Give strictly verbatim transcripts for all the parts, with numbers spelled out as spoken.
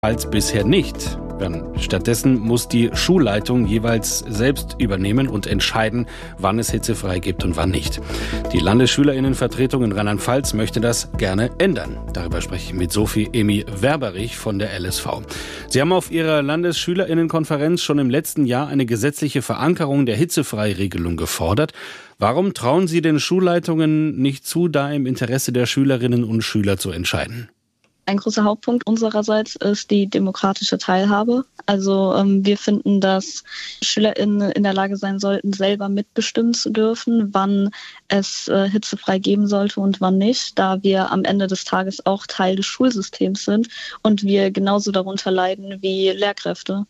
Als bisher nicht. Stattdessen muss die Schulleitung jeweils selbst übernehmen und entscheiden, wann es hitzefrei gibt und wann nicht. Die Landesschülerinnenvertretung in Rheinland-Pfalz möchte das gerne ändern. Darüber spreche ich mit Sophie Emi Werberich von der L S V. Sie haben auf Ihrer Landesschülerinnenkonferenz schon im letzten Jahr eine gesetzliche Verankerung der Hitzefreiregelung gefordert. Warum trauen Sie den Schulleitungen nicht zu, da im Interesse der Schülerinnen und Schüler zu entscheiden? Ein großer Hauptpunkt unsererseits ist die demokratische Teilhabe. Also ähm, wir finden, dass SchülerInnen in der Lage sein sollten, selber mitbestimmen zu dürfen, wann es äh, hitzefrei geben sollte und wann nicht, da wir am Ende des Tages auch Teil des Schulsystems sind und wir genauso darunter leiden wie Lehrkräfte.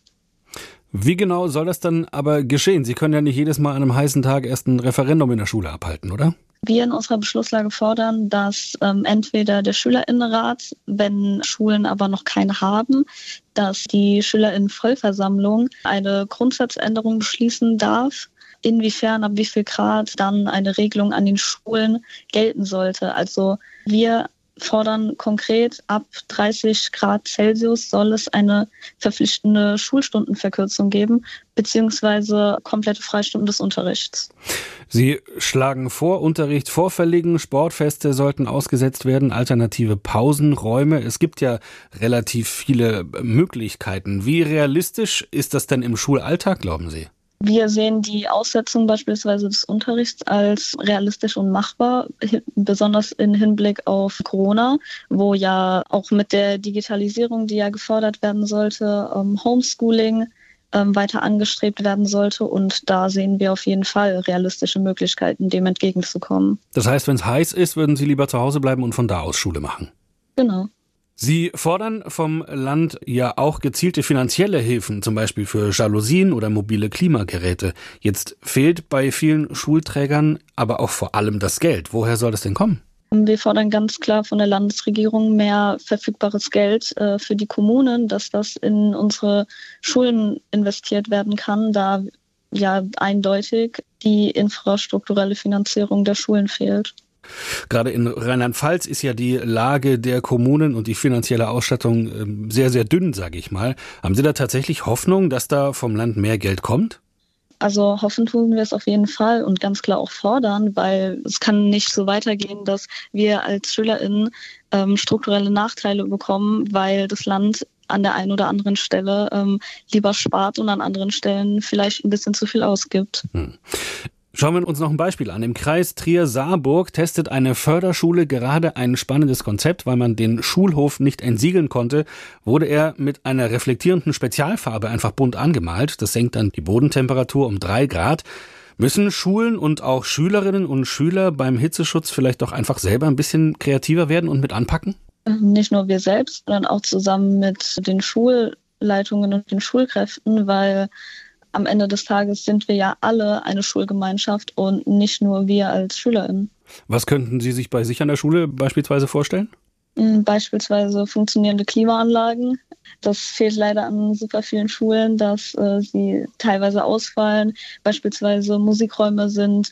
Wie genau soll das dann aber geschehen? Sie können ja nicht jedes Mal an einem heißen Tag erst ein Referendum in der Schule abhalten, oder? Wir in unserer Beschlusslage fordern, dass ähm, entweder der Schülerinnenrat, wenn Schulen aber noch keine haben, dass die Schülerinnenvollversammlung eine Grundsatzänderung beschließen darf, inwiefern, ab wie viel Grad dann eine Regelung an den Schulen gelten sollte. Also wir fordern konkret, ab dreißig Grad Celsius soll es eine verpflichtende Schulstundenverkürzung geben, beziehungsweise komplette Freistunden des Unterrichts. Sie schlagen vor, Unterricht vorverlegen, Sportfeste sollten ausgesetzt werden, alternative Pausenräume. Es gibt ja relativ viele Möglichkeiten. Wie realistisch ist das denn im Schulalltag, glauben Sie? Wir sehen die Aussetzung beispielsweise des Unterrichts als realistisch und machbar, besonders im Hinblick auf Corona, wo ja auch mit der Digitalisierung, die ja gefordert werden sollte, Homeschooling weiter angestrebt werden sollte. Und da sehen wir auf jeden Fall realistische Möglichkeiten, dem entgegenzukommen. Das heißt, wenn es heiß ist, würden Sie lieber zu Hause bleiben und von da aus Schule machen? Genau. Sie fordern vom Land ja auch gezielte finanzielle Hilfen, zum Beispiel für Jalousien oder mobile Klimageräte. Jetzt fehlt bei vielen Schulträgern aber auch vor allem das Geld. Woher soll das denn kommen? Wir fordern ganz klar von der Landesregierung mehr verfügbares Geld äh, für die Kommunen, dass das in unsere Schulen investiert werden kann, da ja eindeutig die infrastrukturelle Finanzierung der Schulen fehlt. Gerade in Rheinland-Pfalz ist ja die Lage der Kommunen und die finanzielle Ausstattung sehr, sehr dünn, sage ich mal. Haben Sie da tatsächlich Hoffnung, dass da vom Land mehr Geld kommt? Also hoffen tun wir es auf jeden Fall und ganz klar auch fordern, weil es kann nicht so weitergehen, dass wir als SchülerInnen ähm, strukturelle Nachteile bekommen, weil das Land an der einen oder anderen Stelle ähm, lieber spart und an anderen Stellen vielleicht ein bisschen zu viel ausgibt. Hm. Schauen wir uns noch ein Beispiel an. Im Kreis Trier-Saarburg testet eine Förderschule gerade ein spannendes Konzept. Weil man den Schulhof nicht entsiegeln konnte, wurde er mit einer reflektierenden Spezialfarbe einfach bunt angemalt. Das senkt dann die Bodentemperatur um drei Grad. Müssen Schulen und auch Schülerinnen und Schüler beim Hitzeschutz vielleicht doch einfach selber ein bisschen kreativer werden und mit anpacken? Nicht nur wir selbst, sondern auch zusammen mit den Schulleitungen und den Schulkräften, weil am Ende des Tages sind wir ja alle eine Schulgemeinschaft und nicht nur wir als SchülerInnen. Was könnten Sie sich bei sich an der Schule beispielsweise vorstellen? Beispielsweise funktionierende Klimaanlagen. Das fehlt leider an super vielen Schulen, dass äh, sie teilweise ausfallen. Beispielsweise Musikräume sind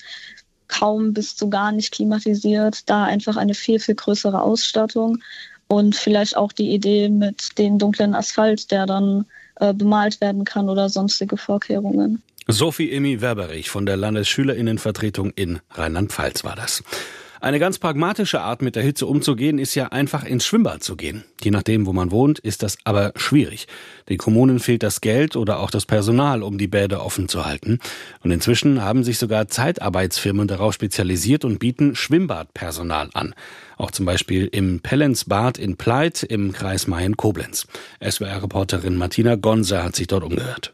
kaum bis zu gar nicht klimatisiert. Da einfach eine viel, viel größere Ausstattung. Und vielleicht auch die Idee mit dem dunklen Asphalt, der dann äh, bemalt werden kann oder sonstige Vorkehrungen. Sophie Emi Werberich von der Landesschülerinnenvertretung in Rheinland-Pfalz war das. Eine ganz pragmatische Art, mit der Hitze umzugehen, ist ja einfach ins Schwimmbad zu gehen. Je nachdem, wo man wohnt, ist das aber schwierig. Den Kommunen fehlt das Geld oder auch das Personal, um die Bäder offen zu halten. Und inzwischen haben sich sogar Zeitarbeitsfirmen darauf spezialisiert und bieten Schwimmbadpersonal an. Auch zum Beispiel im Pellenzbad in Pleit im Kreis Mayen-Koblenz. S W R-Reporterin Martina Gonser hat sich dort umgehört.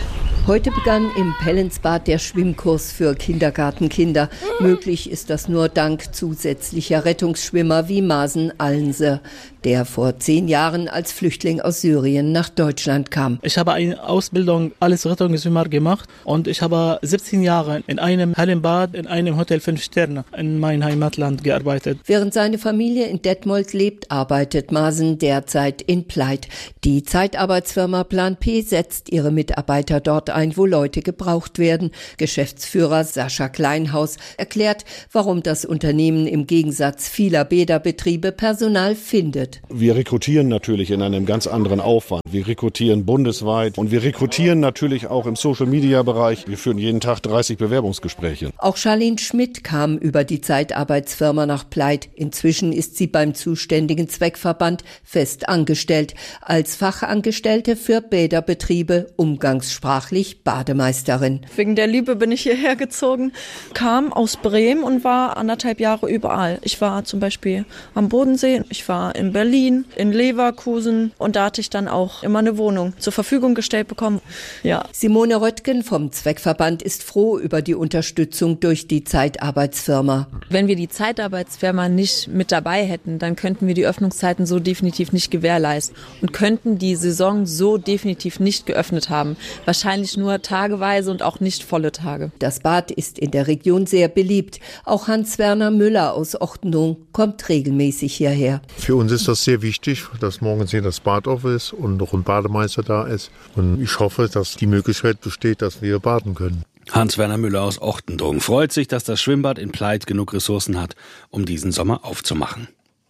Heute begann im Pellenzbad der Schwimmkurs für Kindergartenkinder. Möglich ist das nur dank zusätzlicher Rettungsschwimmer wie Masen Allense, der vor zehn Jahren als Flüchtling aus Syrien nach Deutschland kam. Ich habe eine Ausbildung als Rettungsschwimmer gemacht und ich habe siebzehn Jahre in einem Hallenbad in einem Hotel fünf Sterne in meinem Heimatland gearbeitet. Während seine Familie in Detmold lebt, arbeitet Masen derzeit in Pleit. Die Zeitarbeitsfirma Plan P setzt ihre Mitarbeiter dort ein, wo Leute gebraucht werden. Geschäftsführer Sascha Kleinhaus erklärt, warum das Unternehmen im Gegensatz vieler Bäderbetriebe Personal findet. Wir rekrutieren natürlich in einem ganz anderen Aufwand. Wir rekrutieren bundesweit und wir rekrutieren natürlich auch im Social-Media-Bereich. Wir führen jeden Tag dreißig Bewerbungsgespräche. Auch Charlene Schmidt kam über die Zeitarbeitsfirma nach Pleit. Inzwischen ist sie beim zuständigen Zweckverband fest angestellt. Als Fachangestellte für Bäderbetriebe, umgangssprachlich Bademeisterin. Wegen der Liebe bin ich hierher gezogen, kam aus Bremen und war anderthalb Jahre überall. Ich war zum Beispiel am Bodensee, ich war in Berlin, in Leverkusen und da hatte ich dann auch immer eine Wohnung zur Verfügung gestellt bekommen. Ja. Simone Röttgen vom Zweckverband ist froh über die Unterstützung durch die Zeitarbeitsfirma. Wenn wir die Zeitarbeitsfirma nicht mit dabei hätten, dann könnten wir die Öffnungszeiten so definitiv nicht gewährleisten und könnten die Saison so definitiv nicht geöffnet haben. Wahrscheinlich nur tageweise und auch nicht volle Tage. Das Bad ist in der Region sehr beliebt. Auch Hans-Werner Müller aus Ochtendung kommt regelmäßig hierher. Für uns ist das sehr wichtig, dass morgens hier das Bad auf ist und noch ein Bademeister da ist. Und ich hoffe, dass die Möglichkeit besteht, dass wir baden können. Hans-Werner Müller aus Ochtendung freut sich, dass das Schwimmbad in Pleit genug Ressourcen hat, um diesen Sommer aufzumachen.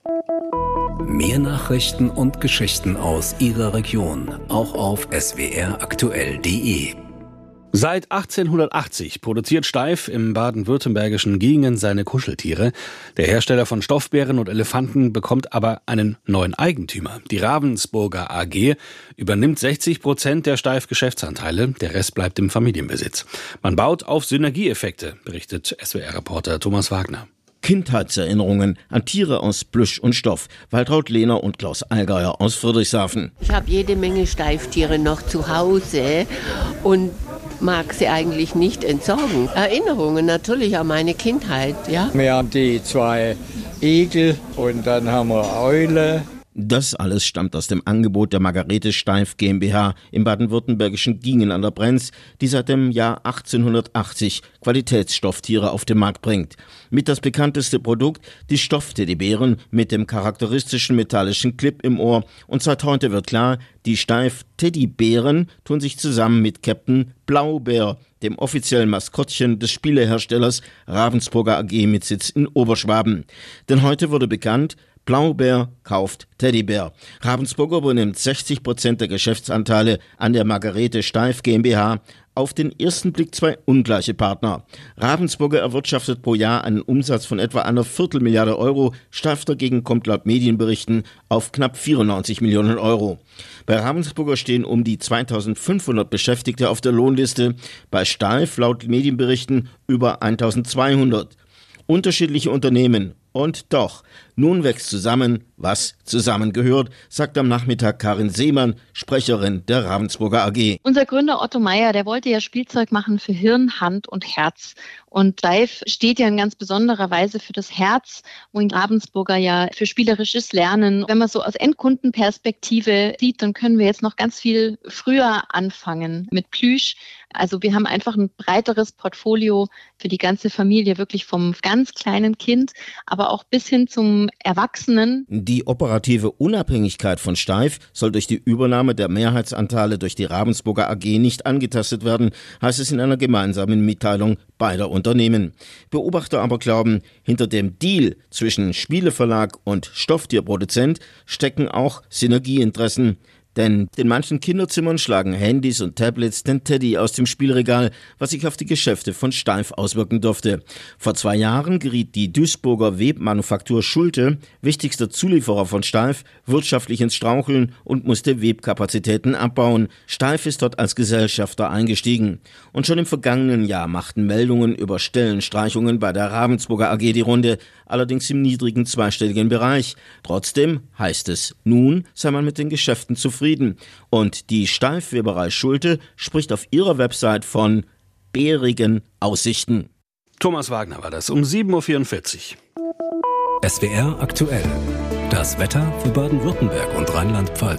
Mehr Nachrichten und Geschichten aus Ihrer Region, auch auf s w r aktuell punkt d e. Seit achtzehnhundertachtzig produziert Steiff im baden-württembergischen Giengen seine Kuscheltiere. Der Hersteller von Stoffbären und Elefanten bekommt aber einen neuen Eigentümer. Die Ravensburger A G übernimmt sechzig Prozent der Steiff-Geschäftsanteile, der Rest bleibt im Familienbesitz. Man baut auf Synergieeffekte, berichtet S W R-Reporter Thomas Wagner. Kindheitserinnerungen an Tiere aus Plüsch und Stoff. Waltraud Lehner und Klaus Allgeier aus Friedrichshafen. Ich habe jede Menge Steifftiere noch zu Hause und mag sie eigentlich nicht entsorgen. Erinnerungen natürlich an meine Kindheit, ja. Wir haben die zwei Igel und dann haben wir Eule. Das alles stammt aus dem Angebot der Margarete Steiff GmbH im baden-württembergischen Giengen an der Brenz, die seit dem Jahr achtzehnhundertachtzig Qualitätsstofftiere auf den Markt bringt. Mit das bekannteste Produkt, die Stoffteddybären mit dem charakteristischen metallischen Clip im Ohr. Und seit heute wird klar, die Steiff Teddybären tun sich zusammen mit Captain Blaubeer, dem offiziellen Maskottchen des Spieleherstellers Ravensburger A G mit Sitz in Oberschwaben. Denn heute wurde bekannt, Blaubeer kauft Teddybär. Ravensburger übernimmt sechzig Prozent der Geschäftsanteile an der Margarete Steiff GmbH. Auf den ersten Blick zwei ungleiche Partner. Ravensburger erwirtschaftet pro Jahr einen Umsatz von etwa einer Viertelmilliarde Euro. Steiff dagegen kommt laut Medienberichten auf knapp vierundneunzig Millionen Euro. Bei Ravensburger stehen um die zweitausendfünfhundert Beschäftigte auf der Lohnliste. Bei Steiff laut Medienberichten über eintausendzweihundert. Unterschiedliche Unternehmen. Und doch, nun wächst zusammen, was zusammengehört, sagt am Nachmittag Karin Seemann, Sprecherin der Ravensburger A G. Unser Gründer Otto Meier, der wollte ja Spielzeug machen für Hirn, Hand und Herz. Und Steiff steht ja in ganz besonderer Weise für das Herz, wo in Ravensburger ja für spielerisches Lernen. Wenn man so aus Endkundenperspektive sieht, dann können wir jetzt noch ganz viel früher anfangen mit Plüsch. Also wir haben einfach ein breiteres Portfolio für die ganze Familie, wirklich vom ganz kleinen Kind, aber auch bis hin zum Erwachsenen. Die operative Unabhängigkeit von Steiff soll durch die Übernahme der Mehrheitsanteile durch die Ravensburger A G nicht angetastet werden, heißt es in einer gemeinsamen Mitteilung beider Unternehmen. Beobachter aber glauben, hinter dem Deal zwischen Spieleverlag und Stofftierproduzent stecken auch Synergieinteressen. Denn in manchen Kinderzimmern schlagen Handys und Tablets den Teddy aus dem Spielregal, was sich auf die Geschäfte von Steiff auswirken dürfte. Vor zwei Jahren geriet die Duisburger Webmanufaktur Schulte, wichtigster Zulieferer von Steiff, wirtschaftlich ins Straucheln und musste Webkapazitäten abbauen. Steiff ist dort als Gesellschafter eingestiegen. Und schon im vergangenen Jahr machten Meldungen über Stellenstreichungen bei der Ravensburger A G die Runde, allerdings im niedrigen zweistelligen Bereich. Trotzdem heißt es, nun sei man mit den Geschäften zufrieden. Und die Steiff-Weberei Schulte spricht auf ihrer Website von bärigen Aussichten. Thomas Wagner war das um sieben Uhr vierundvierzig. S W R aktuell. Das Wetter für Baden-Württemberg und Rheinland-Pfalz.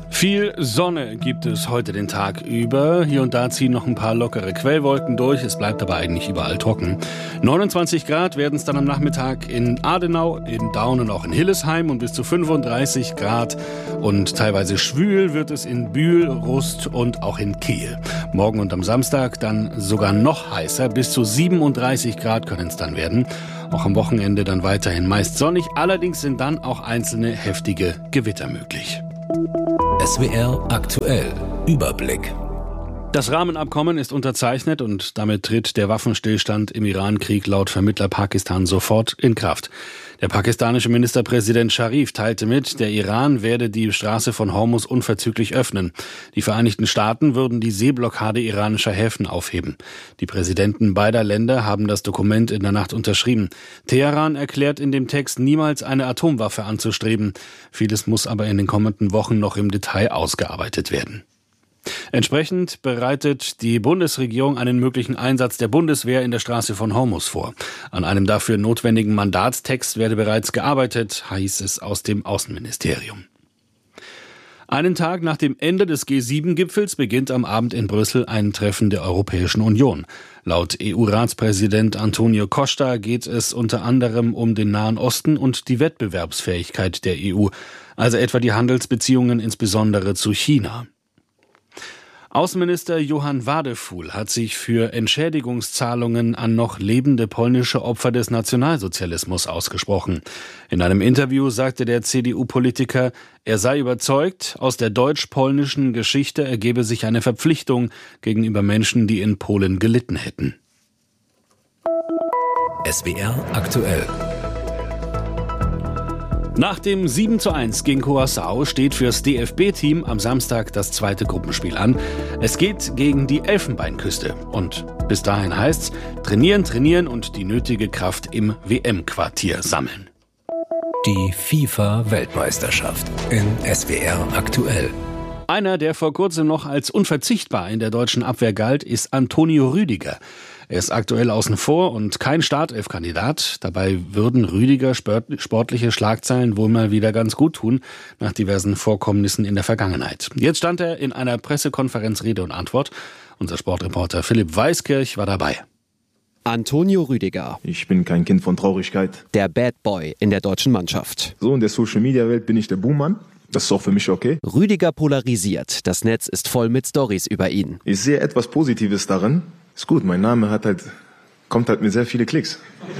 Viel Sonne gibt es heute den Tag über. Hier und da ziehen noch ein paar lockere Quellwolken durch. Es bleibt aber eigentlich überall trocken. neunundzwanzig Grad werden es dann am Nachmittag in Adenau, in Daun und auch in Hillesheim und bis zu fünfunddreißig Grad. Und teilweise schwül wird es in Bühl, Rust und auch in Kehl. Morgen und am Samstag dann sogar noch heißer. Bis zu siebenunddreißig Grad können es dann werden. Auch am Wochenende dann weiterhin meist sonnig. Allerdings sind dann auch einzelne heftige Gewitter möglich. S W R aktuell. Überblick. Das Rahmenabkommen ist unterzeichnet und damit tritt der Waffenstillstand im Iran-Krieg laut Vermittler Pakistan sofort in Kraft. Der pakistanische Ministerpräsident Sharif teilte mit, der Iran werde die Straße von Hormuz unverzüglich öffnen. Die Vereinigten Staaten würden die Seeblockade iranischer Häfen aufheben. Die Präsidenten beider Länder haben das Dokument in der Nacht unterschrieben. Teheran erklärt in dem Text, niemals eine Atomwaffe anzustreben. Vieles muss aber in den kommenden Wochen noch im Detail ausgearbeitet werden. Entsprechend bereitet die Bundesregierung einen möglichen Einsatz der Bundeswehr in der Straße von Hormuz vor. An einem dafür notwendigen Mandatstext werde bereits gearbeitet, hieß es aus dem Außenministerium. Einen Tag nach dem Ende des G sieben Gipfels beginnt am Abend in Brüssel ein Treffen der Europäischen Union. Laut E U-Ratspräsident Antonio Costa geht es unter anderem um den Nahen Osten und die Wettbewerbsfähigkeit der E U, also etwa die Handelsbeziehungen insbesondere zu China. Außenminister Johann Wadefuhl hat sich für Entschädigungszahlungen an noch lebende polnische Opfer des Nationalsozialismus ausgesprochen. In einem Interview sagte der C D U-Politiker, er sei überzeugt, aus der deutsch-polnischen Geschichte ergebe sich eine Verpflichtung gegenüber Menschen, die in Polen gelitten hätten. S W R aktuell. Nach dem sieben zu eins gegen Curaçao steht fürs D F B-Team am Samstag das zweite Gruppenspiel an. Es geht gegen die Elfenbeinküste. Und bis dahin heißt's, trainieren, trainieren und die nötige Kraft im W M-Quartier sammeln. Die FIFA-Weltmeisterschaft in S W R aktuell. Einer, der vor kurzem noch als unverzichtbar in der deutschen Abwehr galt, ist Antonio Rüdiger. Er ist aktuell außen vor und kein Startelf-Kandidat. Dabei würden Rüdiger sportliche Schlagzeilen wohl mal wieder ganz gut tun, nach diversen Vorkommnissen in der Vergangenheit. Jetzt stand er in einer Pressekonferenz Rede und Antwort. Unser Sportreporter Philipp Weiskirch war dabei. Antonio Rüdiger. Ich bin kein Kind von Traurigkeit. Der Bad Boy in der deutschen Mannschaft. So in der Social-Media-Welt bin ich der Buhmann. Das ist auch für mich okay. Rüdiger polarisiert. Das Netz ist voll mit Storys über ihn. Ich sehe etwas Positives darin. Ist gut, mein Name hat halt, kommt halt mit sehr viele Klicks.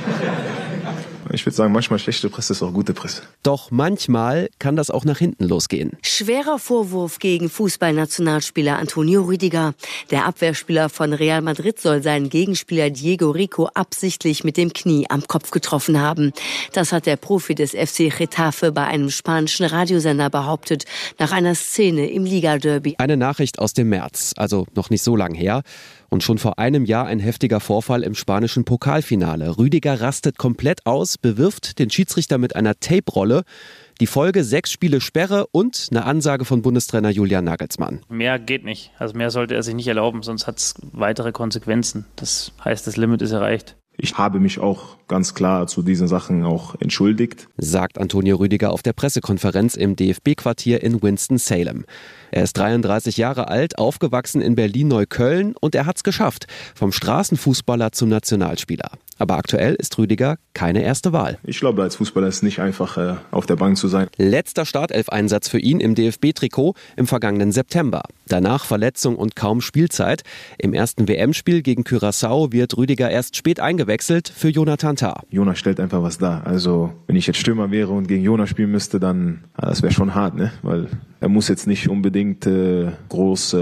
Ich würde sagen, manchmal schlechte Presse ist auch gute Presse. Doch manchmal kann das auch nach hinten losgehen. Schwerer Vorwurf gegen Fußballnationalspieler Antonio Rüdiger. Der Abwehrspieler von Real Madrid soll seinen Gegenspieler Diego Rico absichtlich mit dem Knie am Kopf getroffen haben. Das hat der Profi des F C Getafe bei einem spanischen Radiosender behauptet, nach einer Szene im Liga-Derby. Eine Nachricht aus dem März, also noch nicht so lang her. Und schon vor einem Jahr ein heftiger Vorfall im spanischen Pokalfinale. Rüdiger rastet komplett aus, bewirft den Schiedsrichter mit einer Tape-Rolle. Die Folge: sechs Spiele Sperre und eine Ansage von Bundestrainer Julian Nagelsmann. Mehr geht nicht. Also mehr sollte er sich nicht erlauben, sonst hat es weitere Konsequenzen. Das heißt, das Limit ist erreicht. Ich habe mich auch ganz klar zu diesen Sachen auch entschuldigt, sagt Antonio Rüdiger auf der Pressekonferenz im D F B-Quartier in Winston-Salem. Er ist dreiunddreißig Jahre alt, aufgewachsen in Berlin-Neukölln und er hat's geschafft, vom Straßenfußballer zum Nationalspieler. Aber aktuell ist Rüdiger keine erste Wahl. Ich glaube, als Fußballer ist es nicht einfach, äh, auf der Bank zu sein. Letzter Startelf-Einsatz für ihn im D F B-Trikot im vergangenen September. Danach Verletzung und kaum Spielzeit. Im ersten W M-Spiel gegen Curaçao wird Rüdiger erst spät eingewechselt für Jonathan Tah. Jonas stellt einfach was dar. Also, wenn ich jetzt Stürmer wäre und gegen Jonas spielen müsste, dann, das wäre schon hart, ne? Weil er muss jetzt nicht unbedingt äh, groß äh,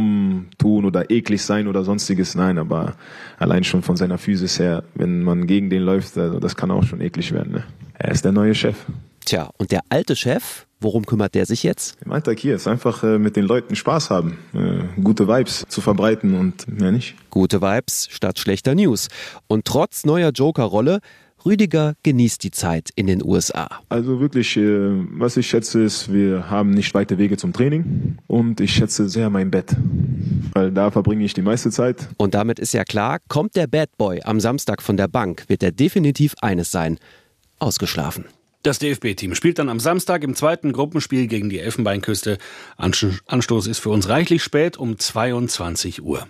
rumtun oder eklig sein oder sonstiges. Nein, aber allein schon von seiner Physis her, wenn man gegen den läuft, also das kann auch schon eklig werden. Ne? Er ist der neue Chef. Tja, und der alte Chef, worum kümmert der sich jetzt? Im Alltag hier ist einfach äh, mit den Leuten Spaß haben, äh, gute Vibes zu verbreiten und mehr nicht. Gute Vibes statt schlechter News. Und trotz neuer Joker-Rolle, Rüdiger genießt die Zeit in den U S A. Also wirklich, äh, was ich schätze ist, wir haben nicht weite Wege zum Training und ich schätze sehr mein Bett, weil da verbringe ich die meiste Zeit. Und damit ist ja klar, kommt der Bad Boy am Samstag von der Bank, wird er definitiv eines sein: ausgeschlafen. Das D F B-Team spielt dann am Samstag im zweiten Gruppenspiel gegen die Elfenbeinküste. Anstoß ist für uns reichlich spät um zweiundzwanzig Uhr.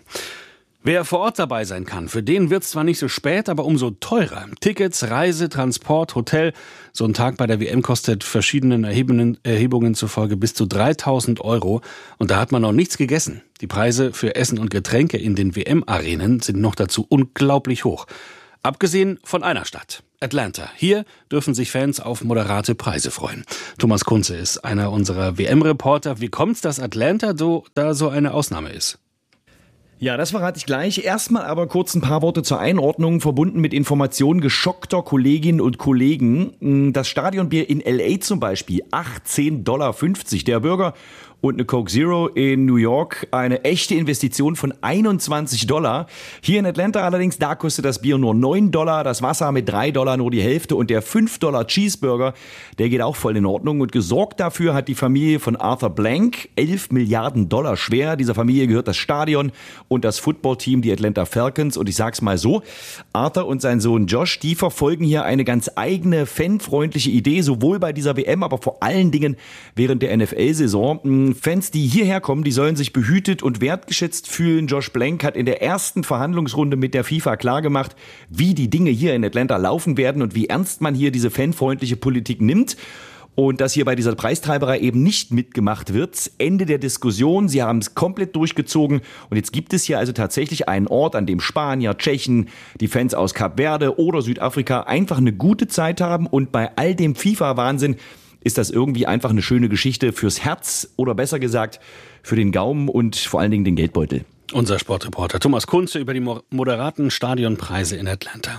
Wer vor Ort dabei sein kann, für den wird's zwar nicht so spät, aber umso teurer. Tickets, Reise, Transport, Hotel. So ein Tag bei der W M kostet verschiedenen Erhebungen, Erhebungen zufolge bis zu dreitausend Euro. Und da hat man noch nichts gegessen. Die Preise für Essen und Getränke in den W M-Arenen sind noch dazu unglaublich hoch. Abgesehen von einer Stadt, Atlanta. Hier dürfen sich Fans auf moderate Preise freuen. Thomas Kunze ist einer unserer W M-Reporter. Wie kommt's, dass Atlanta so, da so eine Ausnahme ist? Ja, das verrate ich gleich. Erstmal aber kurz ein paar Worte zur Einordnung, verbunden mit Informationen geschockter Kolleginnen und Kollegen. Das Stadionbier in L A zum Beispiel, achtzehn Dollar fünfzig der Burger. Und eine Coke Zero in New York, eine echte Investition von einundzwanzig Dollar. Hier in Atlanta allerdings, da kostet das Bier nur neun Dollar, das Wasser mit drei Dollar nur die Hälfte und der fünf Dollar Cheeseburger, der geht auch voll in Ordnung. Und gesorgt dafür hat die Familie von Arthur Blank, elf Milliarden Dollar schwer. Dieser Familie gehört das Stadion und das Footballteam, die Atlanta Falcons. Und ich sag's mal so, Arthur und sein Sohn Josh, die verfolgen hier eine ganz eigene, fanfreundliche Idee, sowohl bei dieser W M, aber vor allen Dingen während der N F L-Saison. Fans, die hierher kommen, die sollen sich behütet und wertgeschätzt fühlen. Josh Blank hat in der ersten Verhandlungsrunde mit der FIFA klargemacht, wie die Dinge hier in Atlanta laufen werden und wie ernst man hier diese fanfreundliche Politik nimmt. Und dass hier bei dieser Preistreiberei eben nicht mitgemacht wird. Ende der Diskussion, sie haben es komplett durchgezogen. Und jetzt gibt es hier also tatsächlich einen Ort, an dem Spanier, Tschechen, die Fans aus Kap Verde oder Südafrika einfach eine gute Zeit haben. Und bei all dem FIFA-Wahnsinn ist das irgendwie einfach eine schöne Geschichte fürs Herz oder besser gesagt für den Gaumen und vor allen Dingen den Geldbeutel. Unser Sportreporter Thomas Kunze über die moderaten Stadionpreise in Atlanta.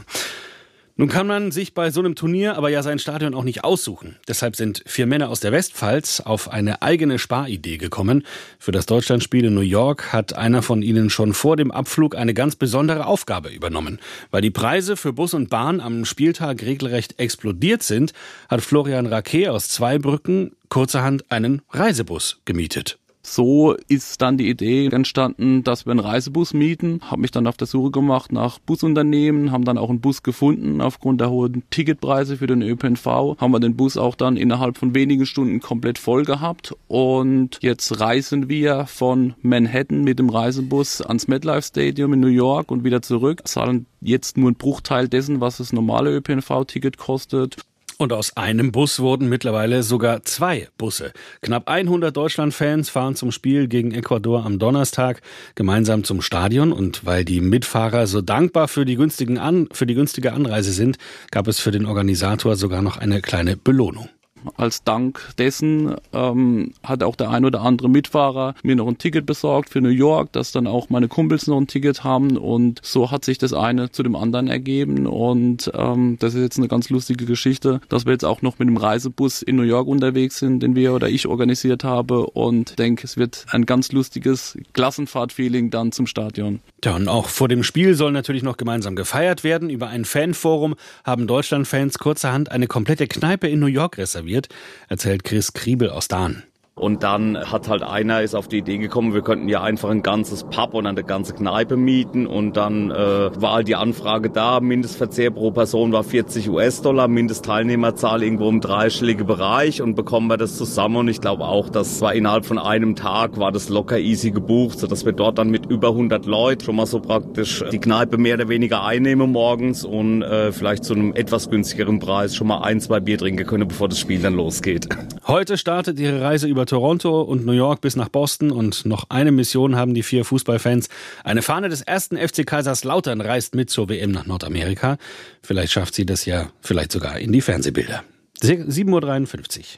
Nun kann man sich bei so einem Turnier aber ja sein Stadion auch nicht aussuchen. Deshalb sind vier Männer aus der Westpfalz auf eine eigene Sparidee gekommen. Für das Deutschlandspiel in New York hat einer von ihnen schon vor dem Abflug eine ganz besondere Aufgabe übernommen. Weil die Preise für Bus und Bahn am Spieltag regelrecht explodiert sind, hat Florian Raquet aus Zweibrücken kurzerhand einen Reisebus gemietet. So ist dann die Idee entstanden, dass wir einen Reisebus mieten. Habe mich dann auf der Suche gemacht nach Busunternehmen, haben dann auch einen Bus gefunden. Aufgrund der hohen Ticketpreise für den Ö P N V haben wir den Bus auch dann innerhalb von wenigen Stunden komplett voll gehabt. Und jetzt reisen wir von Manhattan mit dem Reisebus ans MetLife Stadium in New York und wieder zurück. Es zahlen jetzt nur ein Bruchteil dessen, was das normale Ö P N V-Ticket kostet. Und aus einem Bus wurden mittlerweile sogar zwei Busse. Knapp hundert Deutschland-Fans fahren zum Spiel gegen Ecuador am Donnerstag gemeinsam zum Stadion. Und weil die Mitfahrer so dankbar für die, günstigen An- für die günstige Anreise sind, gab es für den Organisator sogar noch eine kleine Belohnung. Als Dank dessen ähm, hat auch der ein oder andere Mitfahrer mir noch ein Ticket besorgt für New York, dass dann auch meine Kumpels noch ein Ticket haben und so hat sich das eine zu dem anderen ergeben und ähm, das ist jetzt eine ganz lustige Geschichte, dass wir jetzt auch noch mit dem Reisebus in New York unterwegs sind, den wir oder ich organisiert habe und denke, es wird ein ganz lustiges Klassenfahrt-Feeling dann zum Stadion. Ja, und auch vor dem Spiel soll natürlich noch gemeinsam gefeiert werden. Über ein Fanforum haben Deutschland-Fans kurzerhand eine komplette Kneipe in New York reserviert, erzählt Chris Kriebel aus Dahn. Und dann hat halt einer ist auf die Idee gekommen, wir könnten ja einfach ein ganzes Pub und eine ganze Kneipe mieten. Und dann äh, war halt die Anfrage da, Mindestverzehr pro Person war vierzig US-Dollar, Mindestteilnehmerzahl irgendwo im dreistelligen Bereich und bekommen wir das zusammen. Und ich glaube auch, das war innerhalb von einem Tag, war das locker easy gebucht, sodass wir dort dann mit über hundert Leuten schon mal so praktisch die Kneipe mehr oder weniger einnehmen morgens und äh, vielleicht zu einem etwas günstigeren Preis schon mal ein, zwei Bier trinken können, bevor das Spiel dann losgeht. Heute startet ihre Reise über Toronto und New York bis nach Boston und noch eine Mission haben die vier Fußballfans. Eine Fahne des ersten F C Kaiserslautern reist mit zur W M nach Nordamerika. Vielleicht schafft sie das ja vielleicht sogar in die Fernsehbilder. sieben Uhr dreiundfünfzig.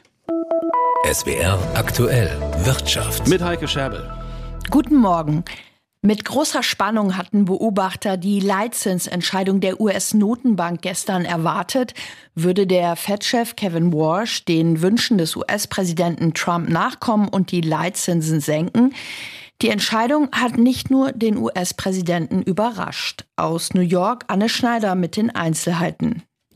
S W R aktuell Wirtschaft. Mit Heike Scherbel. Guten Morgen. Mit großer Spannung hatten Beobachter die Leitzinsentscheidung der U S-Notenbank gestern erwartet. Würde der Fed-Chef Kevin Warsh den Wünschen des U S-Präsidenten Trump nachkommen und die Leitzinsen senken? Die Entscheidung hat nicht nur den U S-Präsidenten überrascht. Aus New York Anne Schneider mit den Einzelheiten.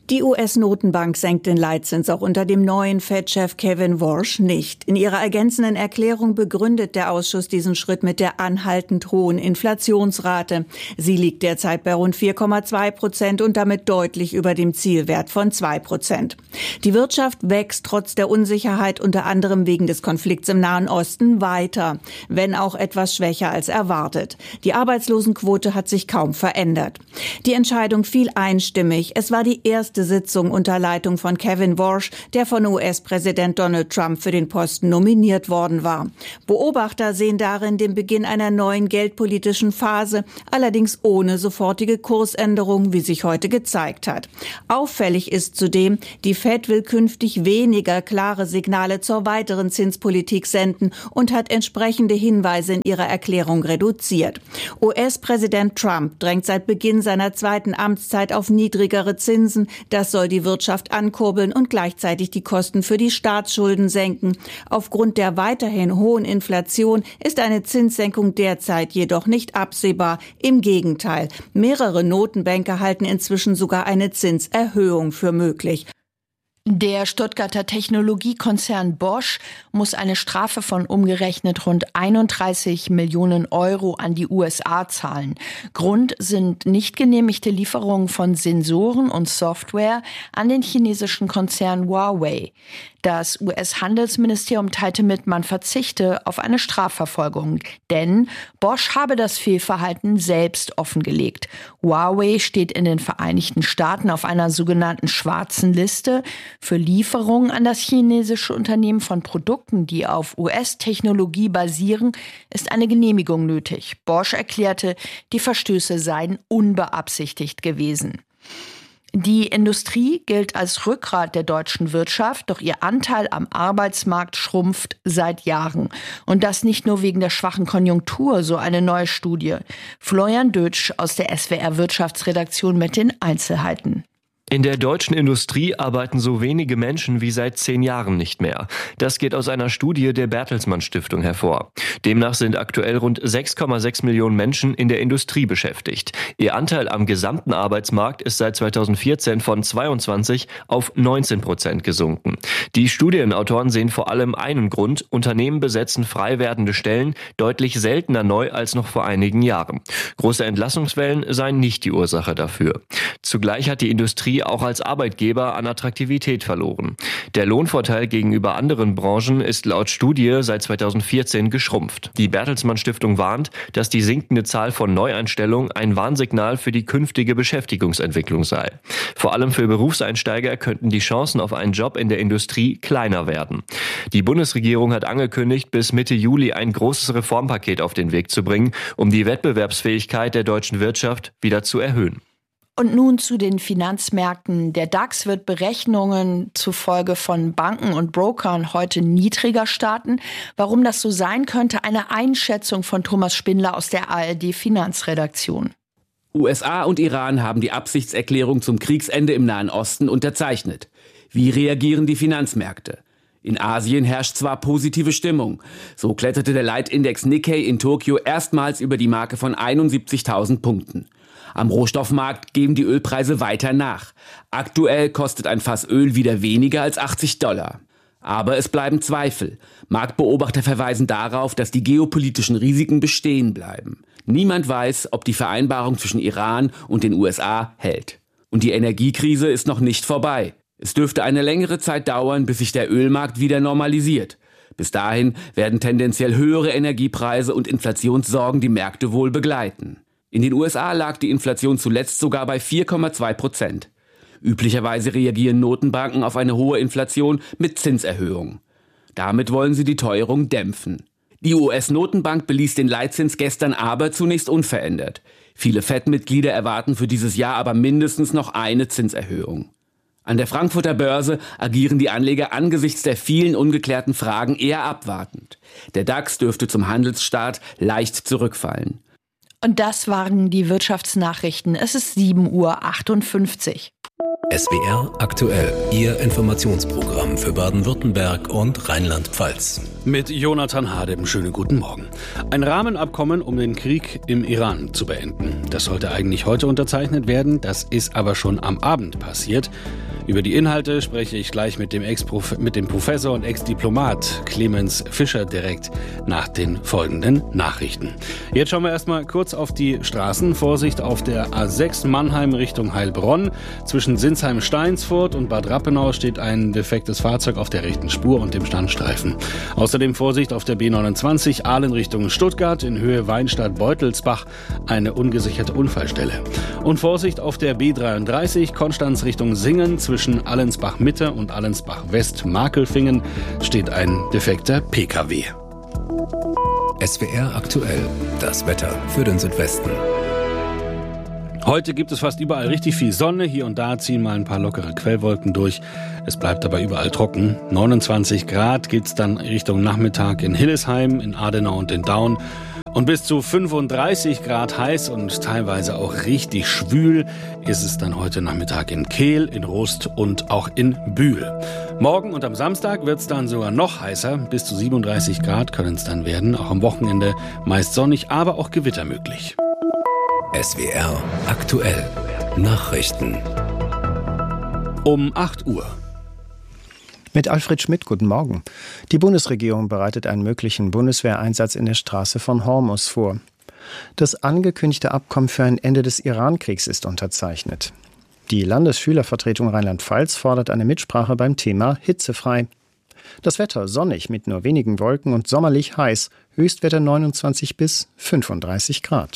Die U S-Notenbank senkt den Leitzins auch unter dem neuen Fed-Chef Kevin Warsh nicht. In ihrer ergänzenden Erklärung begründet der Ausschuss diesen Schritt mit der anhaltend hohen Inflationsrate. Sie liegt derzeit bei rund vier Komma zwei Prozent und damit deutlich über dem Zielwert von zwei Prozent. Die Wirtschaft wächst trotz der Unsicherheit unter anderem wegen des Konflikts im Nahen Osten weiter, wenn auch etwas schwächer als erwartet. Die Arbeitslosenquote hat sich kaum verändert. Die Entscheidung fiel einstimmig. Es war die erste Sitzung unter Leitung von Kevin Warsh, der von U S-Präsident Donald Trump für den Posten nominiert worden war. Beobachter sehen darin den Beginn einer neuen geldpolitischen Phase, allerdings ohne sofortige Kursänderung, wie sich heute gezeigt hat. Auffällig ist zudem, die Fed will künftig weniger klare Signale zur weiteren Zinspolitik senden und hat entsprechende Hinweise in ihrer Erklärung reduziert. U S-Präsident Trump drängt seit Beginn seiner zweiten Amtszeit auf niedrigere Zinsen. Das soll die Wirtschaft ankurbeln und gleichzeitig die Kosten für die Staatsschulden senken. Aufgrund der weiterhin hohen Inflation ist eine Zinssenkung derzeit jedoch nicht absehbar. Im Gegenteil, mehrere Notenbanker halten inzwischen sogar eine Zinserhöhung für möglich. Der Stuttgarter Technologiekonzern Bosch muss eine Strafe von umgerechnet rund einunddreißig Millionen Euro an die U S A zahlen. Grund sind nicht genehmigte Lieferungen von Sensoren und Software an den chinesischen Konzern Huawei. Das U S-Handelsministerium teilte mit, man verzichte auf eine Strafverfolgung, denn Bosch habe das Fehlverhalten selbst offengelegt. Huawei steht in den Vereinigten Staaten auf einer sogenannten schwarzen Liste. Für Lieferungen an das chinesische Unternehmen von Produkten, die auf U S-Technologie basieren, ist eine Genehmigung nötig. Bosch erklärte, die Verstöße seien unbeabsichtigt gewesen. Die Industrie gilt als Rückgrat der deutschen Wirtschaft, doch ihr Anteil am Arbeitsmarkt schrumpft seit Jahren. Und das nicht nur wegen der schwachen Konjunktur, so eine neue Studie. Florian Dötsch aus der S W R Wirtschaftsredaktion mit den Einzelheiten. In der deutschen Industrie arbeiten so wenige Menschen wie seit zehn Jahren nicht mehr. Das geht aus einer Studie der Bertelsmann Stiftung hervor. Demnach sind aktuell rund sechs Komma sechs Millionen Menschen in der Industrie beschäftigt. Ihr Anteil am gesamten Arbeitsmarkt ist seit zweitausendvierzehn von zweiundzwanzig auf neunzehn Prozent gesunken. Die Studienautoren sehen vor allem einen Grund: Unternehmen besetzen frei werdende Stellen deutlich seltener neu als noch vor einigen Jahren. Große Entlassungswellen seien nicht die Ursache dafür. Zugleich hat die Industrie auch als Arbeitgeber an Attraktivität verloren. Der Lohnvorteil gegenüber anderen Branchen ist laut Studie seit zweitausendvierzehn geschrumpft. Die Bertelsmann Stiftung warnt, dass die sinkende Zahl von Neueinstellungen ein Warnsignal für die künftige Beschäftigungsentwicklung sei. Vor allem für Berufseinsteiger könnten die Chancen auf einen Job in der Industrie kleiner werden. Die Bundesregierung hat angekündigt, bis Mitte Juli ein großes Reformpaket auf den Weg zu bringen, um die Wettbewerbsfähigkeit der deutschen Wirtschaft wieder zu erhöhen. Und nun zu den Finanzmärkten. Der DAX wird Berechnungen zufolge von Banken und Brokern heute niedriger starten. Warum das so sein könnte, eine Einschätzung von Thomas Spindler aus der A R D-Finanzredaktion. U S A und Iran haben die Absichtserklärung zum Kriegsende im Nahen Osten unterzeichnet. Wie reagieren die Finanzmärkte? In Asien herrscht zwar positive Stimmung. So kletterte der Leitindex Nikkei in Tokio erstmals über die Marke von einundsiebzigtausend Punkten. Am Rohstoffmarkt geben die Ölpreise weiter nach. Aktuell kostet ein Fass Öl wieder weniger als achtzig Dollar. Aber es bleiben Zweifel. Marktbeobachter verweisen darauf, dass die geopolitischen Risiken bestehen bleiben. Niemand weiß, ob die Vereinbarung zwischen Iran und den U S A hält. Und die Energiekrise ist noch nicht vorbei. Es dürfte eine längere Zeit dauern, bis sich der Ölmarkt wieder normalisiert. Bis dahin werden tendenziell höhere Energiepreise und Inflationssorgen die Märkte wohl begleiten. In den U S A lag die Inflation zuletzt sogar bei vier Komma zwei Prozent. Üblicherweise reagieren Notenbanken auf eine hohe Inflation mit Zinserhöhungen. Damit wollen sie die Teuerung dämpfen. Die U S-Notenbank beließ den Leitzins gestern aber zunächst unverändert. Viele Fed-Mitglieder erwarten für dieses Jahr aber mindestens noch eine Zinserhöhung. An der Frankfurter Börse agieren die Anleger angesichts der vielen ungeklärten Fragen eher abwartend. Der DAX dürfte zum Handelsstart leicht zurückfallen. Und das waren die Wirtschaftsnachrichten. Es ist sieben Uhr achtundfünfzig. S W R aktuell, Ihr Informationsprogramm für Baden-Württemberg und Rheinland-Pfalz. Mit Jonathan Hadem, schönen guten Morgen. Ein Rahmenabkommen, um den Krieg im Iran zu beenden. Das sollte eigentlich heute unterzeichnet werden, das ist aber schon am Abend passiert. Über die Inhalte spreche ich gleich mit dem, Ex-Prof- mit dem Professor und Ex-Diplomat Clemens Fischer direkt nach den folgenden Nachrichten. Jetzt schauen wir erstmal kurz auf die Straßen. Vorsicht auf der A sechs Mannheim Richtung Heilbronn. Zwischen Sinsheim-Steinsfurt und Bad Rappenau steht ein defektes Fahrzeug auf der rechten Spur und dem Standstreifen. Außerdem Vorsicht auf der B neunundzwanzig Aalen Richtung Stuttgart in Höhe Weinstadt-Beutelsbach, eine ungesicherte Unfallstelle. Und Vorsicht auf der B dreiunddreißig Konstanz Richtung Singen zwischen Allensbach-Mitte und Allensbach-West-Makelfingen steht ein defekter P K W. S W R aktuell, das Wetter für den Südwesten. Heute gibt es fast überall richtig viel Sonne. Hier und da ziehen mal ein paar lockere Quellwolken durch. Es bleibt aber überall trocken. neunundzwanzig Grad gibt's dann Richtung Nachmittag in Hillesheim, in Adenau und in Daun. Und bis zu fünfunddreißig Grad heiß und teilweise auch richtig schwül ist es dann heute Nachmittag in Kehl, in Rust und auch in Bühl. Morgen und am Samstag wird es dann sogar noch heißer. Bis zu siebenunddreißig Grad können es dann werden. Auch am Wochenende meist sonnig, aber auch Gewitter möglich. S W R aktuell. Nachrichten. Um acht Uhr. Mit Alfred Schmidt, guten Morgen. Die Bundesregierung bereitet einen möglichen Bundeswehreinsatz in der Straße von Hormuz vor. Das angekündigte Abkommen für ein Ende des Iran-Kriegs ist unterzeichnet. Die Landesschülervertretung Rheinland-Pfalz fordert eine Mitsprache beim Thema hitzefrei. Das Wetter sonnig mit nur wenigen Wolken und sommerlich heiß, Höchstwetter neunundzwanzig bis fünfunddreißig Grad.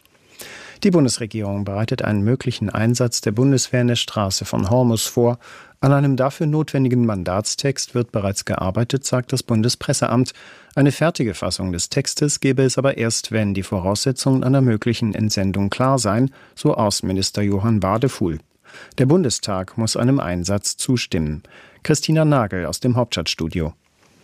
Die Bundesregierung bereitet einen möglichen Einsatz der Bundeswehr in der Straße von Hormuz vor. An einem dafür notwendigen Mandatstext wird bereits gearbeitet, sagt das Bundespresseamt. Eine fertige Fassung des Textes gäbe es aber erst, wenn die Voraussetzungen einer möglichen Entsendung klar seien, so Außenminister Johann Wadefuhl. Der Bundestag muss einem Einsatz zustimmen. Christina Nagel aus dem Hauptstadtstudio.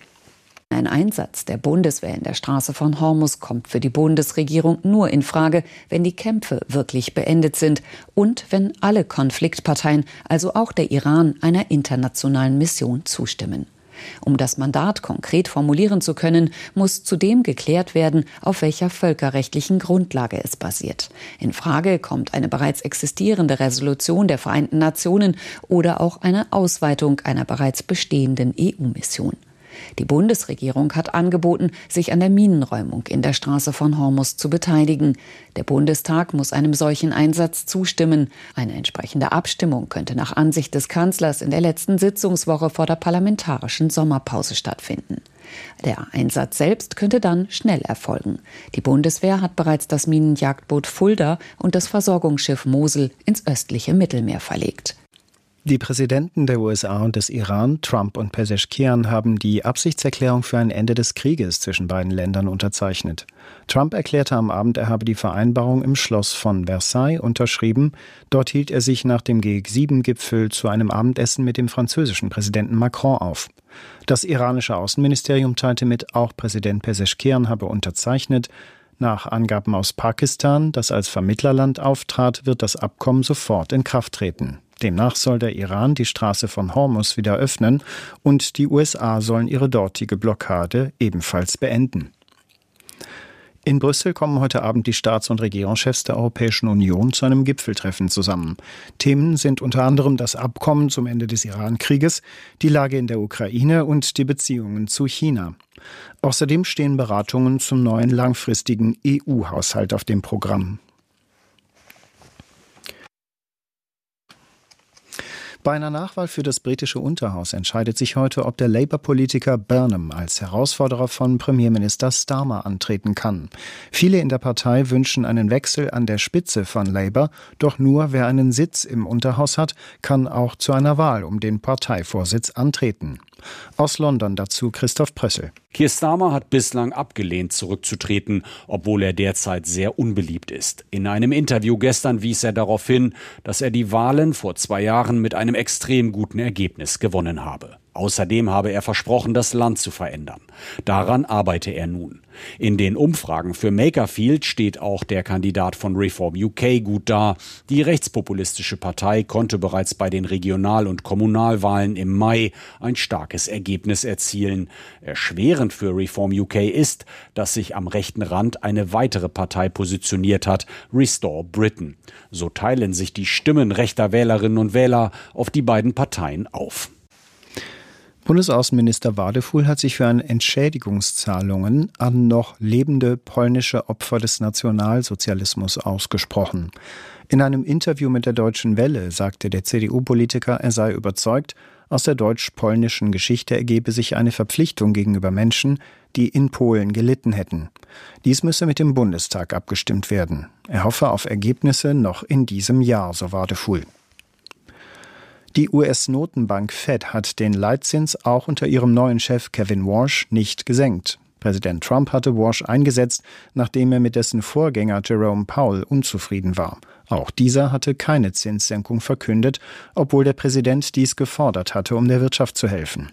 Ein Einsatz der Bundeswehr in der Straße von Hormuz kommt für die Bundesregierung nur in Frage, wenn die Kämpfe wirklich beendet sind und wenn alle Konfliktparteien, also auch der Iran, einer internationalen Mission zustimmen. Um das Mandat konkret formulieren zu können, muss zudem geklärt werden, auf welcher völkerrechtlichen Grundlage es basiert. In Frage kommt eine bereits existierende Resolution der Vereinten Nationen oder auch eine Ausweitung einer bereits bestehenden E U-Mission. Die Bundesregierung hat angeboten, sich an der Minenräumung in der Straße von Hormuz zu beteiligen. Der Bundestag muss einem solchen Einsatz zustimmen. Eine entsprechende Abstimmung könnte nach Ansicht des Kanzlers in der letzten Sitzungswoche vor der parlamentarischen Sommerpause stattfinden. Der Einsatz selbst könnte dann schnell erfolgen. Die Bundeswehr hat bereits das Minenjagdboot Fulda und das Versorgungsschiff Mosel ins östliche Mittelmeer verlegt. Die Präsidenten der U S A und des Iran, Trump und Pezeshkian, haben die Absichtserklärung für ein Ende des Krieges zwischen beiden Ländern unterzeichnet. Trump erklärte am Abend, er habe die Vereinbarung im Schloss von Versailles unterschrieben. Dort hielt er sich nach dem G sieben Gipfel zu einem Abendessen mit dem französischen Präsidenten Macron auf. Das iranische Außenministerium teilte mit, auch Präsident Pezeshkian habe unterzeichnet. Nach Angaben aus Pakistan, das als Vermittlerland auftrat, wird das Abkommen sofort in Kraft treten. Demnach soll der Iran die Straße von Hormuz wieder öffnen und die U S A sollen ihre dortige Blockade ebenfalls beenden. In Brüssel kommen heute Abend die Staats- und Regierungschefs der Europäischen Union zu einem Gipfeltreffen zusammen. Themen sind unter anderem das Abkommen zum Ende des Iran-Krieges, die Lage in der Ukraine und die Beziehungen zu China. Außerdem stehen Beratungen zum neuen langfristigen E U-Haushalt auf dem Programm. Bei einer Nachwahl für das britische Unterhaus entscheidet sich heute, ob der Labour-Politiker Burnham als Herausforderer von Premierminister Starmer antreten kann. Viele in der Partei wünschen einen Wechsel an der Spitze von Labour, doch nur wer einen Sitz im Unterhaus hat, kann auch zu einer Wahl um den Parteivorsitz antreten. Aus London dazu Christoph Prössel. Keir Starmer hat bislang abgelehnt, zurückzutreten, obwohl er derzeit sehr unbeliebt ist. In einem Interview gestern wies er darauf hin, dass er die Wahlen vor zwei Jahren mit einem extrem guten Ergebnis gewonnen habe. Außerdem habe er versprochen, das Land zu verändern. Daran arbeite er nun. In den Umfragen für Makerfield steht auch der Kandidat von Reform U K gut da. Die rechtspopulistische Partei konnte bereits bei den Regional- und Kommunalwahlen im Mai ein starkes Ergebnis erzielen. Erschwerend für Reform U K ist, dass sich am rechten Rand eine weitere Partei positioniert hat, Restore Britain. So teilen sich die Stimmen rechter Wählerinnen und Wähler auf die beiden Parteien auf. Bundesaußenminister Wadefuhl hat sich für eine Entschädigungszahlungen an noch lebende polnische Opfer des Nationalsozialismus ausgesprochen. In einem Interview mit der Deutschen Welle sagte der C D U-Politiker, er sei überzeugt, aus der deutsch-polnischen Geschichte ergebe sich eine Verpflichtung gegenüber Menschen, die in Polen gelitten hätten. Dies müsse mit dem Bundestag abgestimmt werden. Er hoffe auf Ergebnisse noch in diesem Jahr, so Wadefuhl. Die U S-Notenbank Fed hat den Leitzins auch unter ihrem neuen Chef Kevin Warsh nicht gesenkt. Präsident Trump hatte Warsh eingesetzt, nachdem er mit dessen Vorgänger Jerome Powell unzufrieden war. Auch dieser hatte keine Zinssenkung verkündet, obwohl der Präsident dies gefordert hatte, um der Wirtschaft zu helfen.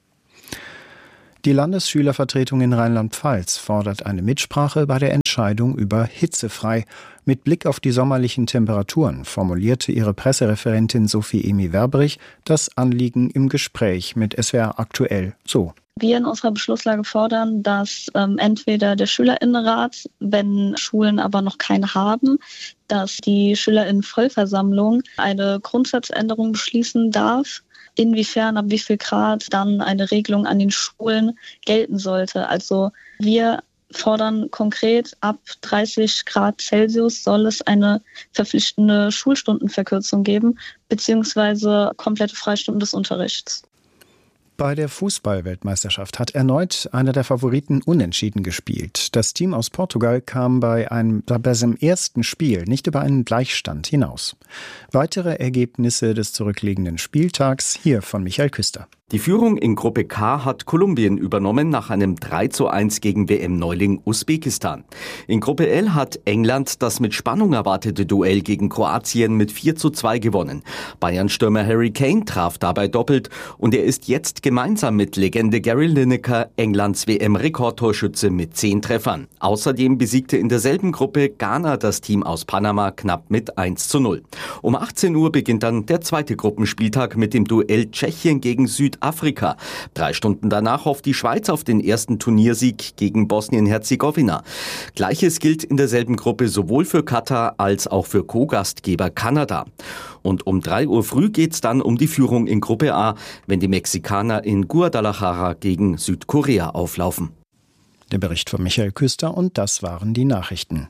Die Landesschülervertretung in Rheinland-Pfalz fordert eine Mitsprache bei der Entscheidung über hitzefrei. Mit Blick auf die sommerlichen Temperaturen formulierte ihre Pressereferentin Sophie Emi Werbrich das Anliegen im Gespräch mit S W R aktuell so. Wir in unserer Beschlusslage fordern, dass ähm, entweder der Schülerinnenrat, wenn Schulen aber noch keine haben, dass die Schülerinnenvollversammlung eine Grundsatzänderung beschließen darf, inwiefern, ab wie viel Grad dann eine Regelung an den Schulen gelten sollte. Also wir fordern konkret, ab dreißig Grad Celsius soll es eine verpflichtende Schulstundenverkürzung geben, beziehungsweise komplette Freistunden des Unterrichts. Bei der Fußball-Weltmeisterschaft hat erneut einer der Favoriten unentschieden gespielt. Das Team aus Portugal kam bei, einem, bei seinem ersten Spiel nicht über einen Gleichstand hinaus. Weitere Ergebnisse des zurückliegenden Spieltags hier von Michael Küster. Die Führung in Gruppe K hat Kolumbien übernommen nach einem drei zu eins gegen W M-Neuling Usbekistan. In Gruppe L hat England das mit Spannung erwartete Duell gegen Kroatien mit vier zu zwei gewonnen. Bayern-Stürmer Harry Kane traf dabei doppelt und er ist jetzt gemeinsam mit Legende Gary Lineker Englands W M-Rekordtorschütze mit zehn Treffern. Außerdem besiegte in derselben Gruppe Ghana das Team aus Panama knapp mit eins zu null. Um achtzehn Uhr beginnt dann der zweite Gruppenspieltag mit dem Duell Tschechien gegen Südafrika. Drei Stunden danach hofft die Schweiz auf den ersten Turniersieg gegen Bosnien-Herzegowina. Gleiches gilt in derselben Gruppe sowohl für Katar als auch für Co-Gastgeber Kanada. Und um drei Uhr früh geht's dann um die Führung in Gruppe A, wenn die Mexikaner in Guadalajara gegen Südkorea auflaufen. Der Bericht von Michael Küster und das waren die Nachrichten.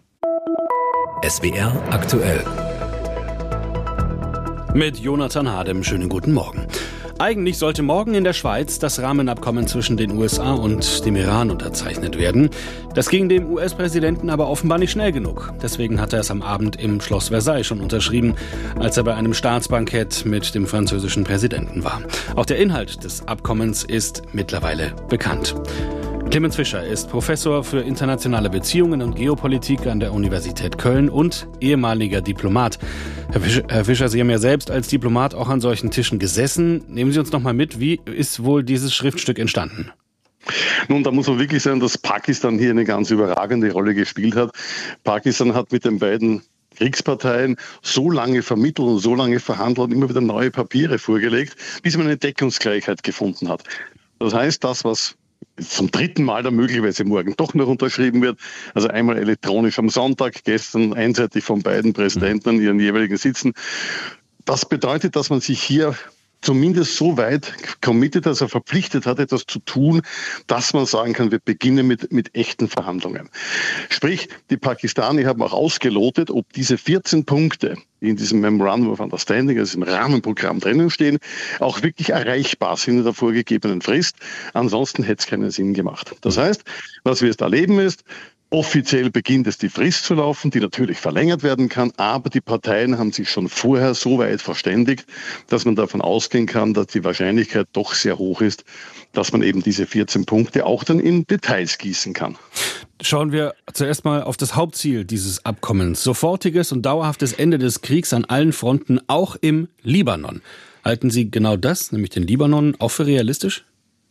S W R aktuell. Mit Jonathan Hadem, schönen guten Morgen. Eigentlich sollte morgen in der Schweiz das Rahmenabkommen zwischen den U S A und dem Iran unterzeichnet werden. Das ging dem U S-Präsidenten aber offenbar nicht schnell genug. Deswegen hat er es am Abend im Schloss Versailles schon unterschrieben, als er bei einem Staatsbankett mit dem französischen Präsidenten war. Auch der Inhalt des Abkommens ist mittlerweile bekannt. Clemens Fischer ist Professor für internationale Beziehungen und Geopolitik an der Universität Köln und ehemaliger Diplomat. Herr Fischer, Herr Fischer, Sie haben ja selbst als Diplomat auch an solchen Tischen gesessen. Nehmen Sie uns noch mal mit, wie ist wohl dieses Schriftstück entstanden? Nun, da muss man wirklich sagen, dass Pakistan hier eine ganz überragende Rolle gespielt hat. Pakistan hat mit den beiden Kriegsparteien so lange vermittelt und so lange verhandelt und immer wieder neue Papiere vorgelegt, bis man eine Deckungsgleichheit gefunden hat. Das heißt, das, was zum dritten Mal dann möglicherweise morgen doch noch unterschrieben wird. Also einmal elektronisch am Sonntag, gestern einseitig von beiden Präsidenten an ihren jeweiligen Sitzen. Das bedeutet, dass man sich hier zumindest so weit committed, also verpflichtet hat, etwas zu tun, dass man sagen kann, wir beginnen mit, mit echten Verhandlungen. Sprich, die Pakistanis haben auch ausgelotet, ob diese vierzehn Punkte, die in diesem Memorandum of Understanding, also im Rahmenprogramm drinnen stehen, auch wirklich erreichbar sind in der vorgegebenen Frist. Ansonsten hätte es keinen Sinn gemacht. Das heißt, was wir jetzt erleben ist, offiziell beginnt es die Frist zu laufen, die natürlich verlängert werden kann, aber die Parteien haben sich schon vorher so weit verständigt, dass man davon ausgehen kann, dass die Wahrscheinlichkeit doch sehr hoch ist, dass man eben diese vierzehn Punkte auch dann in Details gießen kann. Schauen wir zuerst mal auf das Hauptziel dieses Abkommens. Sofortiges und dauerhaftes Ende des Kriegs an allen Fronten, auch im Libanon. Halten Sie genau das, nämlich den Libanon, auch für realistisch?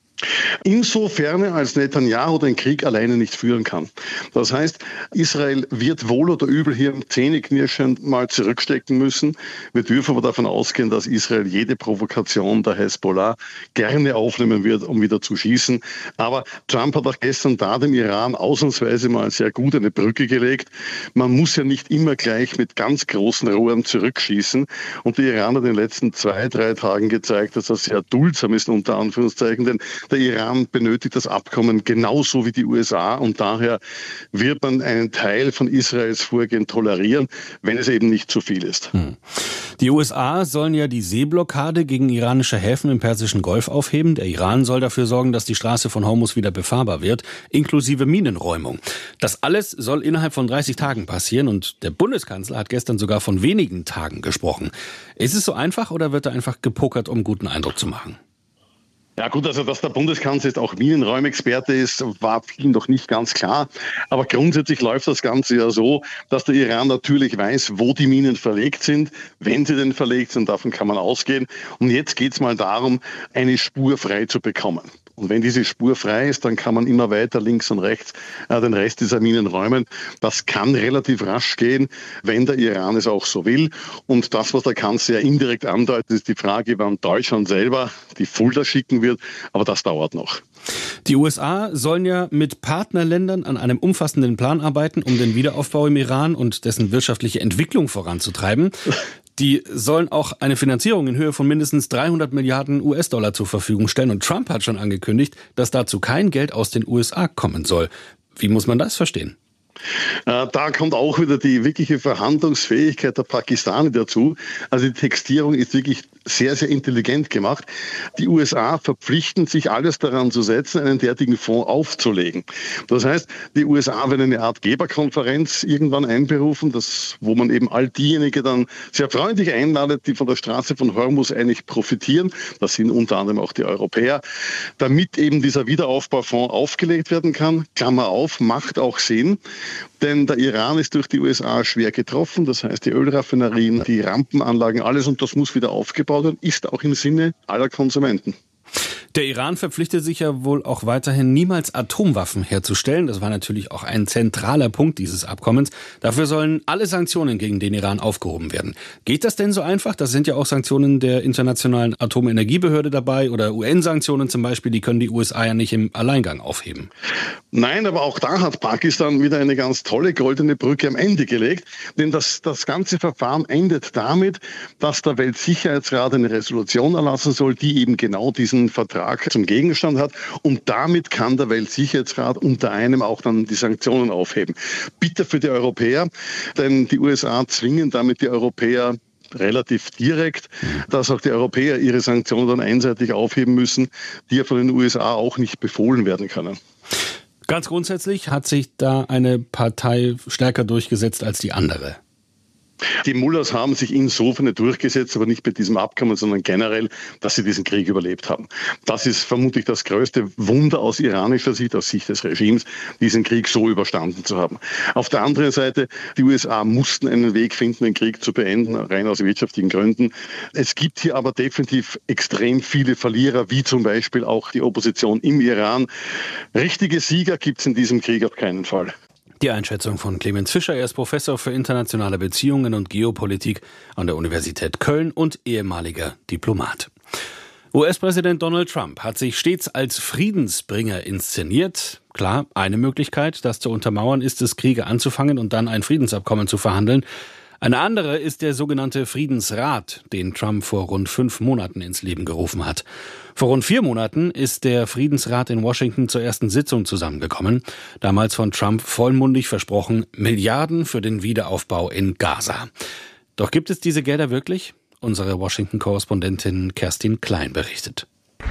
Insofern, als Netanyahu den Krieg alleine nicht führen kann. Das heißt, Israel wird wohl oder übel hier zähneknirschend mal zurückstecken müssen. Wir dürfen aber davon ausgehen, dass Israel jede Provokation der Hezbollah gerne aufnehmen wird, um wieder zu schießen. Aber Trump hat auch gestern da dem Iran ausnahmsweise mal sehr gut eine Brücke gelegt. Man muss ja nicht immer gleich mit ganz großen Rohren zurückschießen. Und die Iran hat in den letzten zwei, drei Tagen gezeigt, dass das sehr duldsam ist, unter Anführungszeichen, denn der Iran benötigt das Abkommen genauso wie die U S A und daher wird man einen Teil von Israels Vorgehen tolerieren, wenn es eben nicht zu viel ist. Hm. Die U S A sollen ja die Seeblockade gegen iranische Häfen im Persischen Golf aufheben. Der Iran soll dafür sorgen, dass die Straße von Hormuz wieder befahrbar wird, inklusive Minenräumung. Das alles soll innerhalb von dreißig Tagen passieren und der Bundeskanzler hat gestern sogar von wenigen Tagen gesprochen. Ist es so einfach oder wird da einfach gepokert, um guten Eindruck zu machen? Ja gut, also dass der Bundeskanzler jetzt auch Minenräumexperte ist, war vielen doch nicht ganz klar. Aber grundsätzlich läuft das Ganze ja so, dass der Iran natürlich weiß, wo die Minen verlegt sind, wenn sie denn verlegt sind, davon kann man ausgehen. Und jetzt geht es mal darum, eine Spur frei zu bekommen. Und wenn diese Spur frei ist, dann kann man immer weiter links und rechts äh, den Rest dieser Minen räumen. Das kann relativ rasch gehen, wenn der Iran es auch so will. Und das, was der Kanzler indirekt andeutet, ist die Frage, wann Deutschland selber die Fulda schicken wird. Aber das dauert noch. Die U S A sollen ja mit Partnerländern an einem umfassenden Plan arbeiten, um den Wiederaufbau im Iran und dessen wirtschaftliche Entwicklung voranzutreiben. Die sollen auch eine Finanzierung in Höhe von mindestens dreihundert Milliarden U S-Dollar zur Verfügung stellen. Und Trump hat schon angekündigt, dass dazu kein Geld aus den U S A kommen soll. Wie muss man das verstehen? Da kommt auch wieder die wirkliche Verhandlungsfähigkeit der Pakistaner dazu. Also die Textierung ist wirklich sehr, sehr intelligent gemacht. Die U S A verpflichten sich, alles daran zu setzen, einen derartigen Fonds aufzulegen. Das heißt, die U S A werden eine Art Geberkonferenz irgendwann einberufen, das, wo man eben all diejenigen dann sehr freundlich einladet, die von der Straße von Hormuz eigentlich profitieren. Das sind unter anderem auch die Europäer. Damit eben dieser Wiederaufbaufonds aufgelegt werden kann, Klammer auf, macht auch Sinn. Denn der Iran ist durch die U S A schwer getroffen. Das heißt, die Ölraffinerien, die Rampenanlagen, alles und das muss wieder aufgebaut werden, ist auch im Sinne aller Konsumenten. Der Iran verpflichtet sich ja wohl auch weiterhin, niemals Atomwaffen herzustellen. Das war natürlich auch ein zentraler Punkt dieses Abkommens. Dafür sollen alle Sanktionen gegen den Iran aufgehoben werden. Geht das denn so einfach? Das sind ja auch Sanktionen der Internationalen Atomenergiebehörde dabei oder U N-Sanktionen zum Beispiel. Die können die U S A ja nicht im Alleingang aufheben. Nein, aber auch da hat Pakistan wieder eine ganz tolle goldene Brücke am Ende gelegt. Denn das, das ganze Verfahren endet damit, dass der Weltsicherheitsrat eine Resolution erlassen soll, die eben genau diesen Vertrag zum Gegenstand hat. Und damit kann der Weltsicherheitsrat unter einem auch dann die Sanktionen aufheben. Bitter für die Europäer, denn die U S A zwingen damit die Europäer relativ direkt, dass auch die Europäer ihre Sanktionen dann einseitig aufheben müssen, die ja von den U S A auch nicht befohlen werden können. Ganz grundsätzlich hat sich da eine Partei stärker durchgesetzt als die andere. Die Mullahs haben sich insofern nicht durchgesetzt, aber nicht bei diesem Abkommen, sondern generell, dass sie diesen Krieg überlebt haben. Das ist vermutlich das größte Wunder aus iranischer Sicht, aus Sicht des Regimes, diesen Krieg so überstanden zu haben. Auf der anderen Seite, die U S A mussten einen Weg finden, den Krieg zu beenden, rein aus wirtschaftlichen Gründen. Es gibt hier aber definitiv extrem viele Verlierer, wie zum Beispiel auch die Opposition im Iran. Richtige Sieger gibt es in diesem Krieg auf keinen Fall. Die Einschätzung von Clemens Fischer. Er ist Professor für internationale Beziehungen und Geopolitik an der Universität Köln und ehemaliger Diplomat. U S-Präsident Donald Trump hat sich stets als Friedensbringer inszeniert. Klar, eine Möglichkeit, das zu untermauern, ist es, Kriege anzufangen und dann ein Friedensabkommen zu verhandeln. Eine andere ist der sogenannte Friedensrat, den Trump vor rund fünf Monaten ins Leben gerufen hat. Vor rund vier Monaten ist der Friedensrat in Washington zur ersten Sitzung zusammengekommen. Damals von Trump vollmundig versprochen, Milliarden für den Wiederaufbau in Gaza. Doch gibt es diese Gelder wirklich? Unsere Washington-Korrespondentin Kerstin Klein berichtet.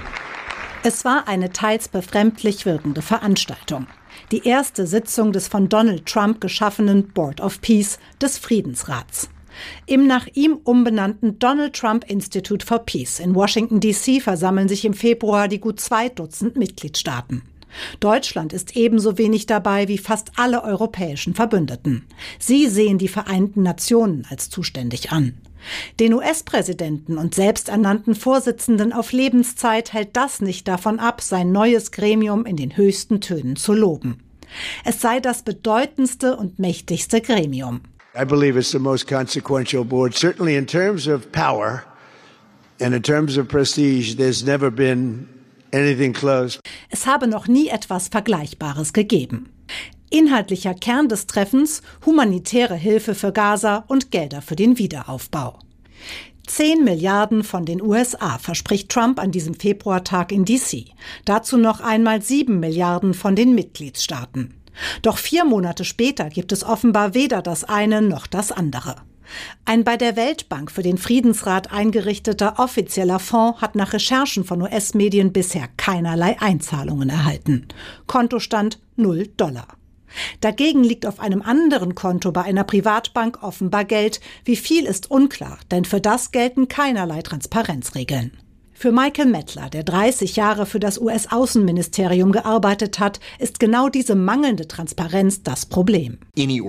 Es war eine teils befremdlich wirkende Veranstaltung. Die erste Sitzung des von Donald Trump geschaffenen Board of Peace, des Friedensrats. Im nach ihm umbenannten Donald Trump Institute for Peace in Washington D C versammeln sich im Februar die gut zwei Dutzend Mitgliedstaaten. Deutschland ist ebenso wenig dabei wie fast alle europäischen Verbündeten. Sie sehen die Vereinten Nationen als zuständig an. Den U S-Präsidenten und selbsternannten Vorsitzenden auf Lebenszeit hält das nicht davon ab, sein neues Gremium in den höchsten Tönen zu loben. Es sei das bedeutendste und mächtigste Gremium. I believe it's the most consequential board, certainly in terms of power and in terms of prestige. There's never been anything close. Es habe noch nie etwas Vergleichbares gegeben. Inhaltlicher Kern des Treffens: humanitäre Hilfe für Gaza und Gelder für den Wiederaufbau. Zehn Milliarden von den U S A verspricht Trump an diesem Februartag in D C. Dazu noch einmal sieben Milliarden von den Mitgliedstaaten. Doch vier Monate später gibt es offenbar weder das eine noch das andere. Ein bei der Weltbank für den Friedensrat eingerichteter offizieller Fonds hat nach Recherchen von U S-Medien bisher keinerlei Einzahlungen erhalten. Kontostand null Dollar. Dagegen liegt auf einem anderen Konto bei einer Privatbank offenbar Geld. Wie viel ist unklar, denn für das gelten keinerlei Transparenzregeln. Für Michael Mettler, der dreißig Jahre für das U S-Außenministerium gearbeitet hat, ist genau diese mangelnde Transparenz das Problem. Jede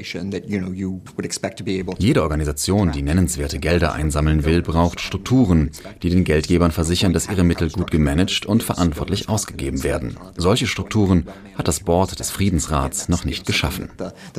Organisation, die nennenswerte Gelder einsammeln will, braucht Strukturen, die den Geldgebern versichern, dass ihre Mittel gut gemanagt und verantwortlich ausgegeben werden. Solche Strukturen hat das Board des Friedensrats noch nicht geschaffen.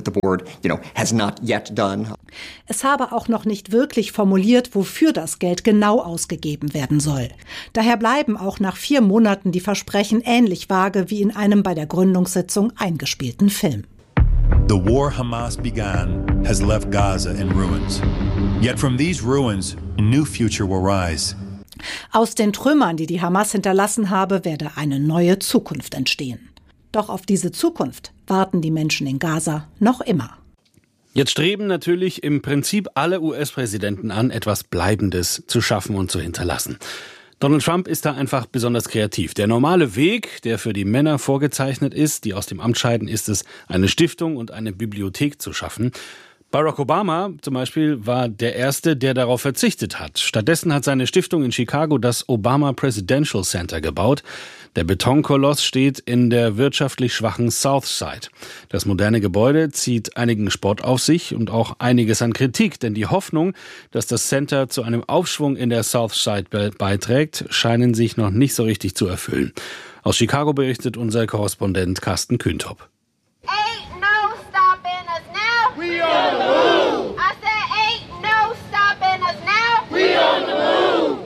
Es habe auch noch nicht wirklich formuliert, wofür das Geld genau ausgegeben werden soll. Daher bleiben auch nach vier Monaten die Versprechen ähnlich vage wie in einem bei der Gründungssitzung eingespielten Film. The war Hamas began has left Gaza in ruins. Yet from these ruins, a new future will rise. Aus den Trümmern, die die Hamas hinterlassen habe, werde eine neue Zukunft entstehen. Doch auf diese Zukunft warten die Menschen in Gaza noch immer. Jetzt streben natürlich im Prinzip alle U S-Präsidenten an, etwas Bleibendes zu schaffen und zu hinterlassen. Donald Trump ist da einfach besonders kreativ. Der normale Weg, der für die Männer vorgezeichnet ist, die aus dem Amt scheiden, ist es, eine Stiftung und eine Bibliothek zu schaffen. Barack Obama zum Beispiel war der Erste, der darauf verzichtet hat. Stattdessen hat seine Stiftung in Chicago das Obama Presidential Center gebaut. Der Betonkoloss steht in der wirtschaftlich schwachen South Side. Das moderne Gebäude zieht einigen Spott auf sich und auch einiges an Kritik, denn die Hoffnung, dass das Center zu einem Aufschwung in der South Side beiträgt, scheinen sich noch nicht so richtig zu erfüllen. Aus Chicago berichtet unser Korrespondent Carsten Kühntop. Ain't no stopping us now. We on the move. I said ain't no stopping us now. We on the move.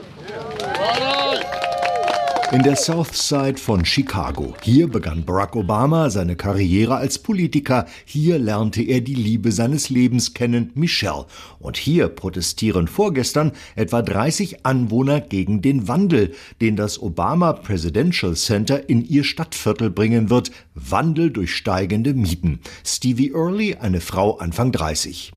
In der South Side von Chicago. Hier begann Barack Obama seine Karriere als Politiker. Hier lernte er die Liebe seines Lebens kennen, Michelle. Und hier protestieren vorgestern etwa dreißig Anwohner gegen den Wandel, den das Obama Presidential Center in ihr Stadtviertel bringen wird. Wandel durch steigende Mieten. Stevie Early, eine Frau Anfang dreißig.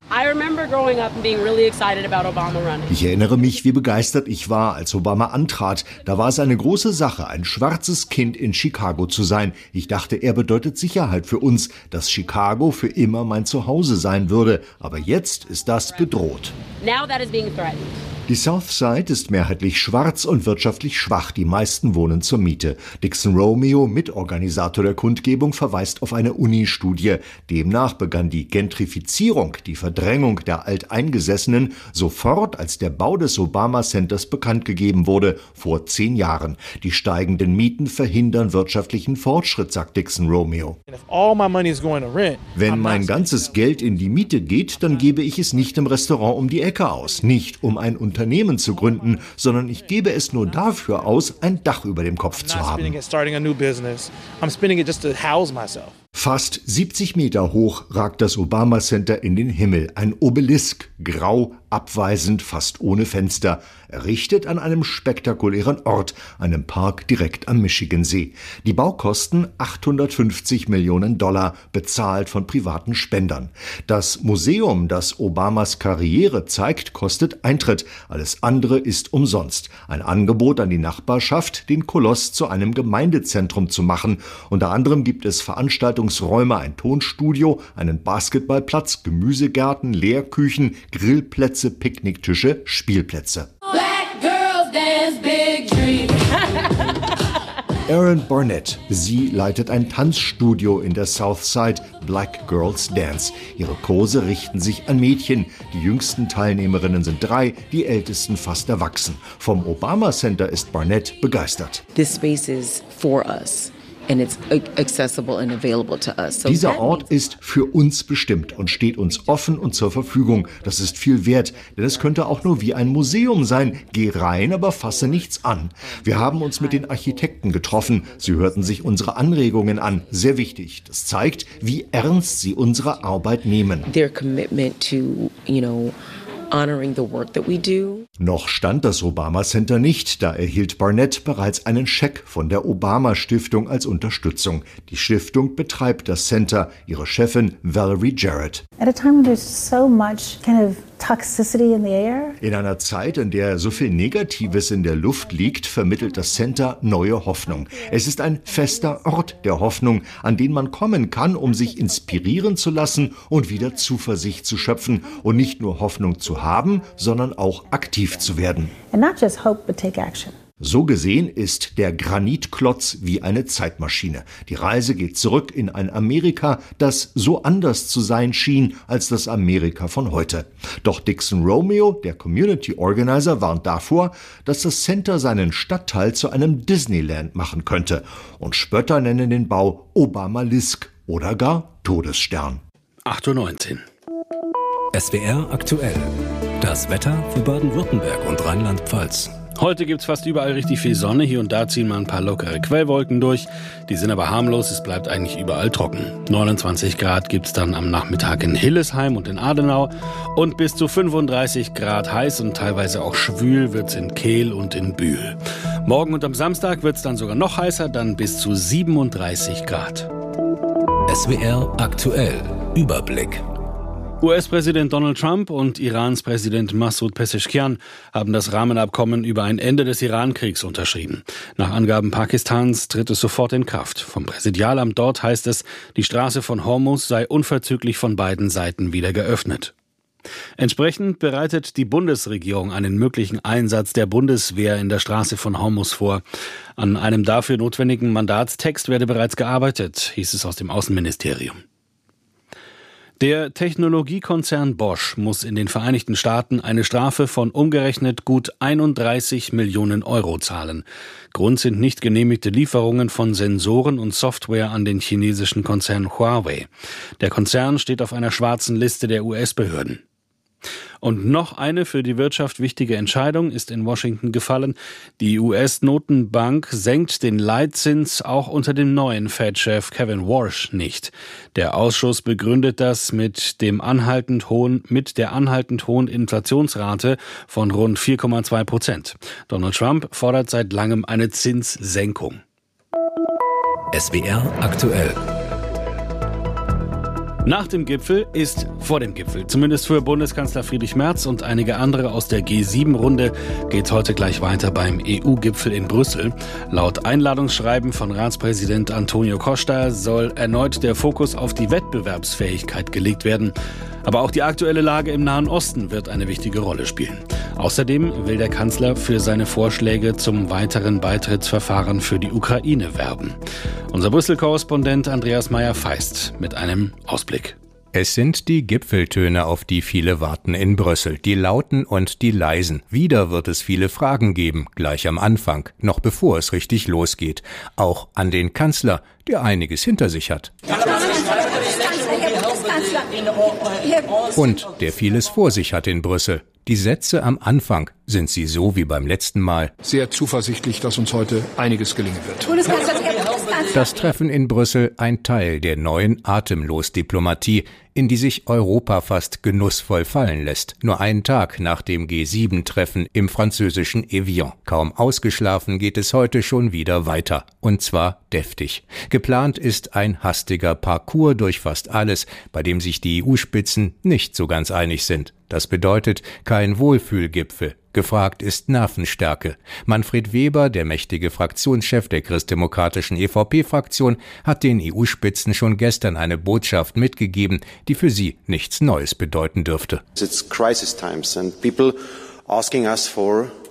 Ich erinnere mich, wie begeistert ich war, als Obama antrat. Da war es eine große Sache, ein schwarzes Kind in Chicago zu sein. Ich dachte, er bedeutet Sicherheit für uns, dass Chicago für immer mein Zuhause sein würde. Aber jetzt ist das bedroht. Now that is being threatened. Die South Side ist mehrheitlich schwarz und wirtschaftlich schwach. Die meisten wohnen zur Miete. Dixon Romeo, Mitorganisator der Kundgebung, verweist auf eine Uni-Studie. Demnach begann die Gentrifizierung, die Verdrängung der Alteingesessenen, sofort, als der Bau des Obama Centers bekannt gegeben wurde, vor zehn Jahren. Die steigenden Mieten verhindern wirtschaftlichen Fortschritt, sagt Dixon Romeo. Wenn mein ganzes Geld in die Miete geht, dann gebe ich es nicht im Restaurant um die Ecke aus, nicht um ein Unternehmen Unternehmen zu gründen, sondern ich gebe es nur dafür aus, ein Dach über dem Kopf zu haben. Fast siebzig Meter hoch ragt das Obama Center in den Himmel. Ein Obelisk, grau, abweisend, fast ohne Fenster. Errichtet an einem spektakulären Ort, einem Park direkt am Michigansee. Die Baukosten achthundertfünfzig Millionen Dollar, bezahlt von privaten Spendern. Das Museum, das Obamas Karriere zeigt, kostet Eintritt. Alles andere ist umsonst. Ein Angebot an die Nachbarschaft, den Koloss zu einem Gemeindezentrum zu machen. Unter anderem gibt es Veranstaltungsräume, ein Tonstudio, einen Basketballplatz, Gemüsegärten, Lehrküchen, Grillplätze, Picknicktische, Spielplätze. Black girls dance big dreams. Erin Barnett. Sie leitet ein Tanzstudio in der Southside, Black Girls Dance. Ihre Kurse richten sich an Mädchen. Die jüngsten Teilnehmerinnen sind drei, die ältesten fast erwachsen. Vom Obama Center ist Barnett begeistert. This space is for us. And it's accessible and available to us. So Dieser Ort ist für uns bestimmt und steht uns offen und zur Verfügung. Das ist viel wert, denn es könnte auch nur wie ein Museum sein. Geh rein, aber fasse nichts an. Wir haben uns mit den Architekten getroffen. Sie hörten sich unsere Anregungen an. Sehr wichtig. Das zeigt, wie ernst sie unsere Arbeit nehmen. Their commitment to, you know, honoring the work that we do. Noch stand das Obama Center nicht, da erhielt Barnett bereits einen Scheck von der Obama Stiftung als Unterstützung. Die Stiftung betreibt das Center, ihre Chefin Valerie Jarrett. At a time when there's so much kind of toxicity in the air. In einer Zeit, in der so viel Negatives in der Luft liegt, vermittelt das Center neue Hoffnung. Es ist ein fester Ort der Hoffnung, an den man kommen kann, um sich inspirieren zu lassen und wieder Zuversicht zu schöpfen und nicht nur Hoffnung zu haben, sondern auch aktiv zu werden. And not just hope, but take action. So gesehen ist der Granitklotz wie eine Zeitmaschine. Die Reise geht zurück in ein Amerika, das so anders zu sein schien als das Amerika von heute. Doch Dixon Romeo, der Community Organizer, warnt davor, dass das Center seinen Stadtteil zu einem Disneyland machen könnte. Und Spötter nennen den Bau Obamalisk oder gar Todesstern. acht Uhr neunzehn. S W R aktuell. Das Wetter für Baden-Württemberg und Rheinland-Pfalz. Heute gibt's fast überall richtig viel Sonne. Hier und da ziehen mal ein paar lockere Quellwolken durch. Die sind aber harmlos. Es bleibt eigentlich überall trocken. neunundzwanzig Grad gibt's dann am Nachmittag in Hillesheim und in Adenau. Und bis zu fünfunddreißig Grad heiß und teilweise auch schwül wird's in Kehl und in Bühl. Morgen und am Samstag wird's dann sogar noch heißer, dann bis zu siebenunddreißig Grad. S W R aktuell. Überblick. U S-Präsident Donald Trump und Irans Präsident Massoud Pezeshkian haben das Rahmenabkommen über ein Ende des Iran-Kriegs unterschrieben. Nach Angaben Pakistans tritt es sofort in Kraft. Vom Präsidialamt dort heißt es, die Straße von Hormuz sei unverzüglich von beiden Seiten wieder geöffnet. Entsprechend bereitet die Bundesregierung einen möglichen Einsatz der Bundeswehr in der Straße von Hormuz vor. An einem dafür notwendigen Mandatstext werde bereits gearbeitet, hieß es aus dem Außenministerium. Der Technologiekonzern Bosch muss in den Vereinigten Staaten eine Strafe von umgerechnet gut einunddreißig Millionen Euro zahlen. Grund sind nicht genehmigte Lieferungen von Sensoren und Software an den chinesischen Konzern Huawei. Der Konzern steht auf einer schwarzen Liste der U S-Behörden. Und noch eine für die Wirtschaft wichtige Entscheidung ist in Washington gefallen. Die U S-Notenbank senkt den Leitzins auch unter dem neuen Fed-Chef Kevin Warsh nicht. Der Ausschuss begründet das mit dem anhaltend hohen, mit der anhaltend hohen Inflationsrate von rund vier Komma zwei Prozent. Donald Trump fordert seit langem eine Zinssenkung. S W R aktuell. Nach dem Gipfel ist vor dem Gipfel. Zumindest für Bundeskanzler Friedrich Merz und einige andere aus der G sieben Runde geht's heute gleich weiter beim E U-Gipfel in Brüssel. Laut Einladungsschreiben von Ratspräsident Antonio Costa soll erneut der Fokus auf die Wettbewerbsfähigkeit gelegt werden. Aber auch die aktuelle Lage im Nahen Osten wird eine wichtige Rolle spielen. Außerdem will der Kanzler für seine Vorschläge zum weiteren Beitrittsverfahren für die Ukraine werben. Unser Brüssel-Korrespondent Andreas Meyer-Feist mit einem Ausblick. Es sind die Gipfeltöne, auf die viele warten in Brüssel, die lauten und die leisen. Wieder wird es viele Fragen geben, gleich am Anfang, noch bevor es richtig losgeht. Auch an den Kanzler, der einiges hinter sich hat. Und der vieles vor sich hat in Brüssel. Die Sätze am Anfang, sind sie so wie beim letzten Mal? Sehr zuversichtlich, dass uns heute einiges gelingen wird. Das Treffen in Brüssel ein Teil der neuen Atemlos-Diplomatie, in die sich Europa fast genussvoll fallen lässt. Nur einen Tag nach dem G sieben Treffen im französischen Evian. Kaum ausgeschlafen geht es heute schon wieder weiter. Und zwar deftig. Geplant ist ein hastiger Parcours durch fast alles, bei dem sich die E U-Spitzen nicht so ganz einig sind. Das bedeutet kein Wohlfühlgipfel. Gefragt ist Nervenstärke. Manfred Weber, der mächtige Fraktionschef der christdemokratischen E V P-Fraktion, hat den E U-Spitzen schon gestern eine Botschaft mitgegeben, die für sie nichts Neues bedeuten dürfte. It's crisis times and people asking us for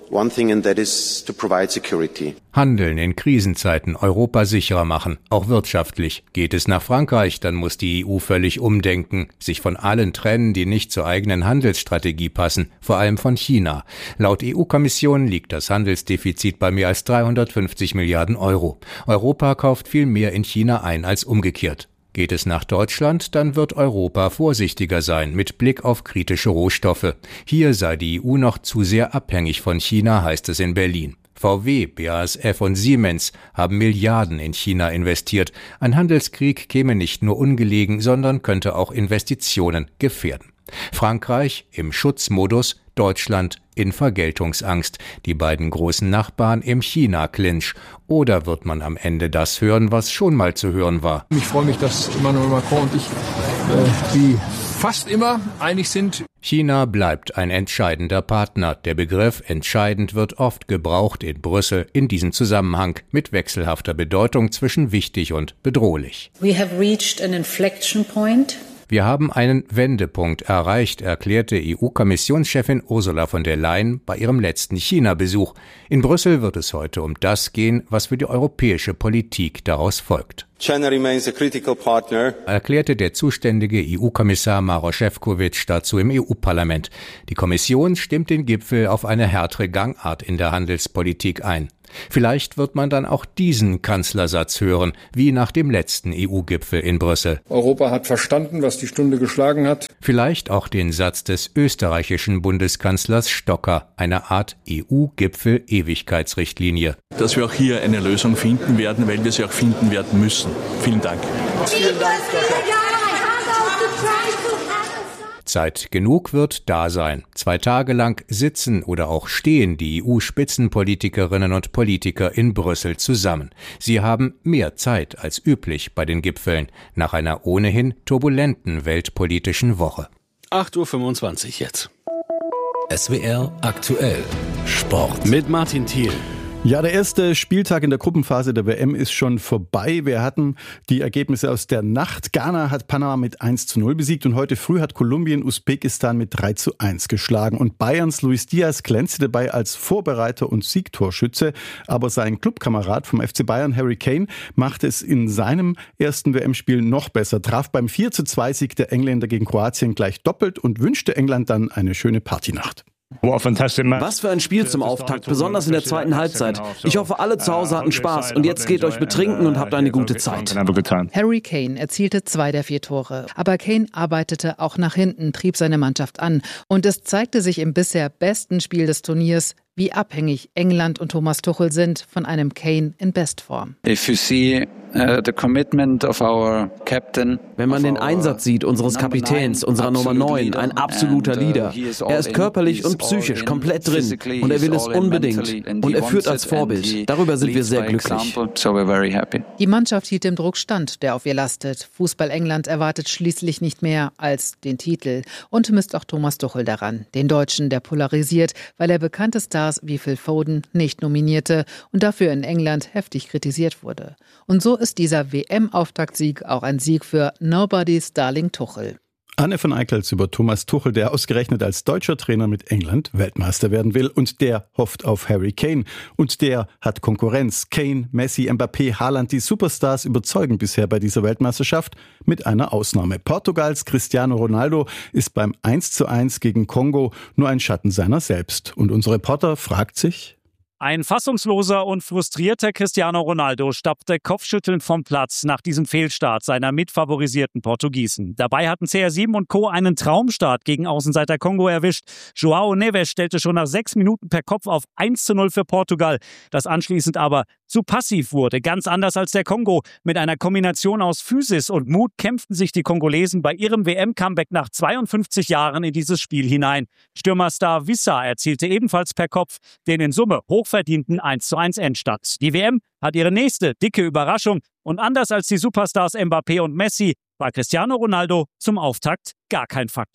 one thing, and that is to provide security. Handeln in Krisenzeiten Europa sicherer machen, auch wirtschaftlich. Geht es nach Frankreich, dann muss die E U völlig umdenken, sich von allen trennen, die nicht zur eigenen Handelsstrategie passen, vor allem von China. Laut E U-Kommission liegt das Handelsdefizit bei mehr als dreihundertfünfzig Milliarden Euro. Europa kauft viel mehr in China ein als umgekehrt. Geht es nach Deutschland, dann wird Europa vorsichtiger sein mit Blick auf kritische Rohstoffe. Hier sei die E U noch zu sehr abhängig von China, heißt es in Berlin. V W, B A S F und Siemens haben Milliarden in China investiert. Ein Handelskrieg käme nicht nur ungelegen, sondern könnte auch Investitionen gefährden. Frankreich im Schutzmodus, Deutschland in Vergeltungsangst, die beiden großen Nachbarn im China-Clinch. Oder wird man am Ende das hören, was schon mal zu hören war? Ich freue mich, dass Emmanuel Macron und ich äh, wie fast immer einig sind. China bleibt ein entscheidender Partner. Der Begriff entscheidend wird oft gebraucht in Brüssel in diesem Zusammenhang mit wechselhafter Bedeutung zwischen wichtig und bedrohlich. We have reached an inflection point. Wir haben einen Wendepunkt erreicht, erklärte E U-Kommissionschefin Ursula von der Leyen bei ihrem letzten China-Besuch. In Brüssel wird es heute um das gehen, was für die europäische Politik daraus folgt. China remains a critical partner, erklärte der zuständige E U-Kommissar Maroš Šefčovič dazu im E U-Parlament. Die Kommission stimmt den Gipfel auf eine härtere Gangart in der Handelspolitik ein. Vielleicht wird man dann auch diesen Kanzlersatz hören, wie nach dem letzten E U-Gipfel in Brüssel. Europa hat verstanden, was die Stunde geschlagen hat. Vielleicht auch den Satz des österreichischen Bundeskanzlers Stocker, eine Art E U-Gipfel-Ewigkeitsrichtlinie. Dass wir auch hier eine Lösung finden werden, weil wir sie auch finden werden müssen. Vielen Dank. Vielen Dank, Stocker. Zeit genug wird da sein. Zwei Tage lang sitzen oder auch stehen die E U-Spitzenpolitikerinnen und Politiker in Brüssel zusammen. Sie haben mehr Zeit als üblich bei den Gipfeln, nach einer ohnehin turbulenten weltpolitischen Woche. acht Uhr fünfundzwanzig jetzt. S W R aktuell Sport. Mit Martin Thiel. Ja, der erste Spieltag in der Gruppenphase der W M ist schon vorbei. Wir hatten die Ergebnisse aus der Nacht. Ghana hat Panama mit eins zu null besiegt und heute früh hat Kolumbien Usbekistan mit drei zu eins geschlagen. Und Bayerns Luis Diaz glänzte dabei als Vorbereiter und Siegtorschütze. Aber sein Clubkamerad vom F C Bayern, Harry Kane, machte es in seinem ersten W M-Spiel noch besser. Traf beim vier zu zwei Sieg der Engländer gegen Kroatien gleich doppelt und wünschte England dann eine schöne Partynacht. Was für ein Spiel zum Auftakt, besonders in der zweiten Halbzeit. Ich hoffe, alle zu Hause hatten Spaß und jetzt geht euch betrinken und habt eine gute Zeit. Harry Kane erzielte zwei der vier Tore. Aber Kane arbeitete auch nach hinten, trieb seine Mannschaft an. Und es zeigte sich im bisher besten Spiel des Turniers, wie abhängig England und Thomas Tuchel sind von einem Kane in Bestform. If you see uh, the commitment of our captain, wenn man den Einsatz sieht unseres Kapitäns, unserer Nummer neun, ein absoluter Leader. Er ist körperlich und psychisch komplett drin und er will es unbedingt. Und er führt als Vorbild. Darüber sind wir sehr glücklich. Die Mannschaft hielt dem Druck stand, der auf ihr lastet. Fußball England erwartet schließlich nicht mehr als den Titel und misst auch Thomas Tuchel daran. Den Deutschen, der polarisiert, weil er bekannte Stars wie Phil Foden nicht nominierte und dafür in England heftig kritisiert wurde. Und so ist dieser W M-Auftaktsieg auch ein Sieg für Nobody's Darling Tuchel. Anne von Eickels über Thomas Tuchel, der ausgerechnet als deutscher Trainer mit England Weltmeister werden will. Und der hofft auf Harry Kane. Und der hat Konkurrenz. Kane, Messi, Mbappé, Haaland, die Superstars überzeugen bisher bei dieser Weltmeisterschaft mit einer Ausnahme. Portugals Cristiano Ronaldo ist beim eins zu eins gegen Kongo nur ein Schatten seiner selbst. Und unser Reporter fragt sich: Ein fassungsloser und frustrierter Cristiano Ronaldo stapfte kopfschüttelnd vom Platz nach diesem Fehlstart seiner mitfavorisierten Portugiesen. Dabei hatten C R sieben und Co. einen Traumstart gegen Außenseiter Kongo erwischt. João Neves stellte schon nach sechs Minuten per Kopf auf eins zu null für Portugal, das anschließend aber zu passiv wurde. Ganz anders als der Kongo. Mit einer Kombination aus Physis und Mut kämpften sich die Kongolesen bei ihrem W M-Comeback nach zweiundfünfzig Jahren in dieses Spiel hinein. Stürmerstar Wissa erzielte ebenfalls per Kopf den in Summe hochverdienten eins zu eins Endstand. Die W M hat ihre nächste dicke Überraschung und anders als die Superstars Mbappé und Messi war Cristiano Ronaldo zum Auftakt gar kein Faktor.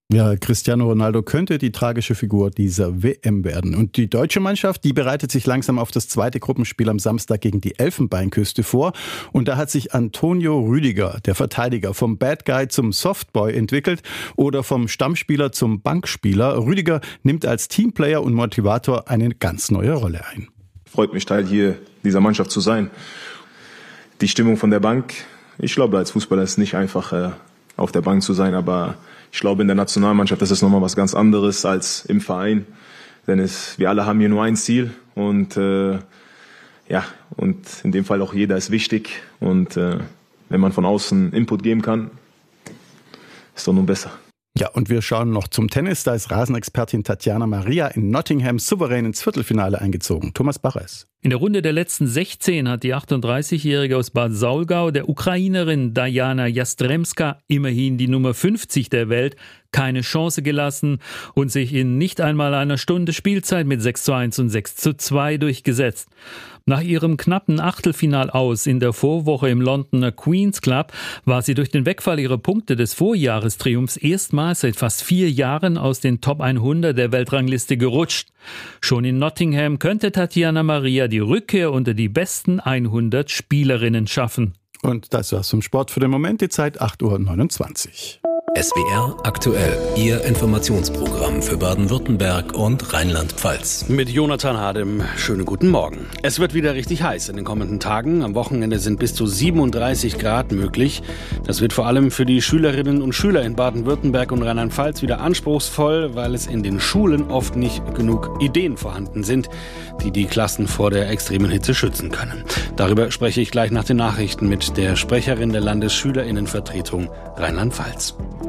Ja, Cristiano Ronaldo könnte die tragische Figur dieser W M werden. Und die deutsche Mannschaft, die bereitet sich langsam auf das zweite Gruppenspiel am Samstag gegen die Elfenbeinküste vor. Und da hat sich Antonio Rüdiger, der Verteidiger, vom Bad Guy zum Softboy entwickelt oder vom Stammspieler zum Bankspieler. Rüdiger nimmt als Teamplayer und Motivator eine ganz neue Rolle ein. Freut mich, Teil hier dieser Mannschaft zu sein. Die Stimmung von der Bank, ich glaube, als Fußballer ist es nicht einfach, äh, auf der Bank zu sein, aber ich glaube, in der Nationalmannschaft ist es nochmal was ganz anderes als im Verein. Denn es, wir alle haben hier nur ein Ziel und äh, ja, und in dem Fall auch jeder ist wichtig. Und äh, wenn man von außen Input geben kann, ist doch nun besser. Ja, und wir schauen noch zum Tennis. Da ist Rasenexpertin Tatjana Maria in Nottingham souverän ins Viertelfinale eingezogen. Thomas Baches. In der Runde der letzten sechzehn hat die achtunddreißigjährige aus Bad Saulgau der Ukrainerin Diana Jastremska, immerhin die Nummer fünfzig der Welt, keine Chance gelassen und sich in nicht einmal einer Stunde Spielzeit mit sechs zu eins und sechs zu zwei durchgesetzt. Nach ihrem knappen Achtelfinal aus in der Vorwoche im Londoner Queen's Club war sie durch den Wegfall ihrer Punkte des Vorjahrestriumphs erstmals seit fast vier Jahren aus den Top hundert der Weltrangliste gerutscht. Schon in Nottingham könnte Tatjana Maria die Rückkehr unter die besten hundert Spielerinnen schaffen. Und das war's zum Sport für den Moment. Die Zeit acht Uhr neunundzwanzig. S W R aktuell, Ihr Informationsprogramm für Baden-Württemberg und Rheinland-Pfalz. Mit Jonathan Hadem, schönen guten Morgen. Es wird wieder richtig heiß in den kommenden Tagen. Am Wochenende sind bis zu siebenunddreißig Grad möglich. Das wird vor allem für die Schülerinnen und Schüler in Baden-Württemberg und Rheinland-Pfalz wieder anspruchsvoll, weil es in den Schulen oft nicht genug Ideen vorhanden sind, die die Klassen vor der extremen Hitze schützen können. Darüber spreche ich gleich nach den Nachrichten mit der Sprecherin der Landesschülerinnenvertretung Rheinland-Pfalz.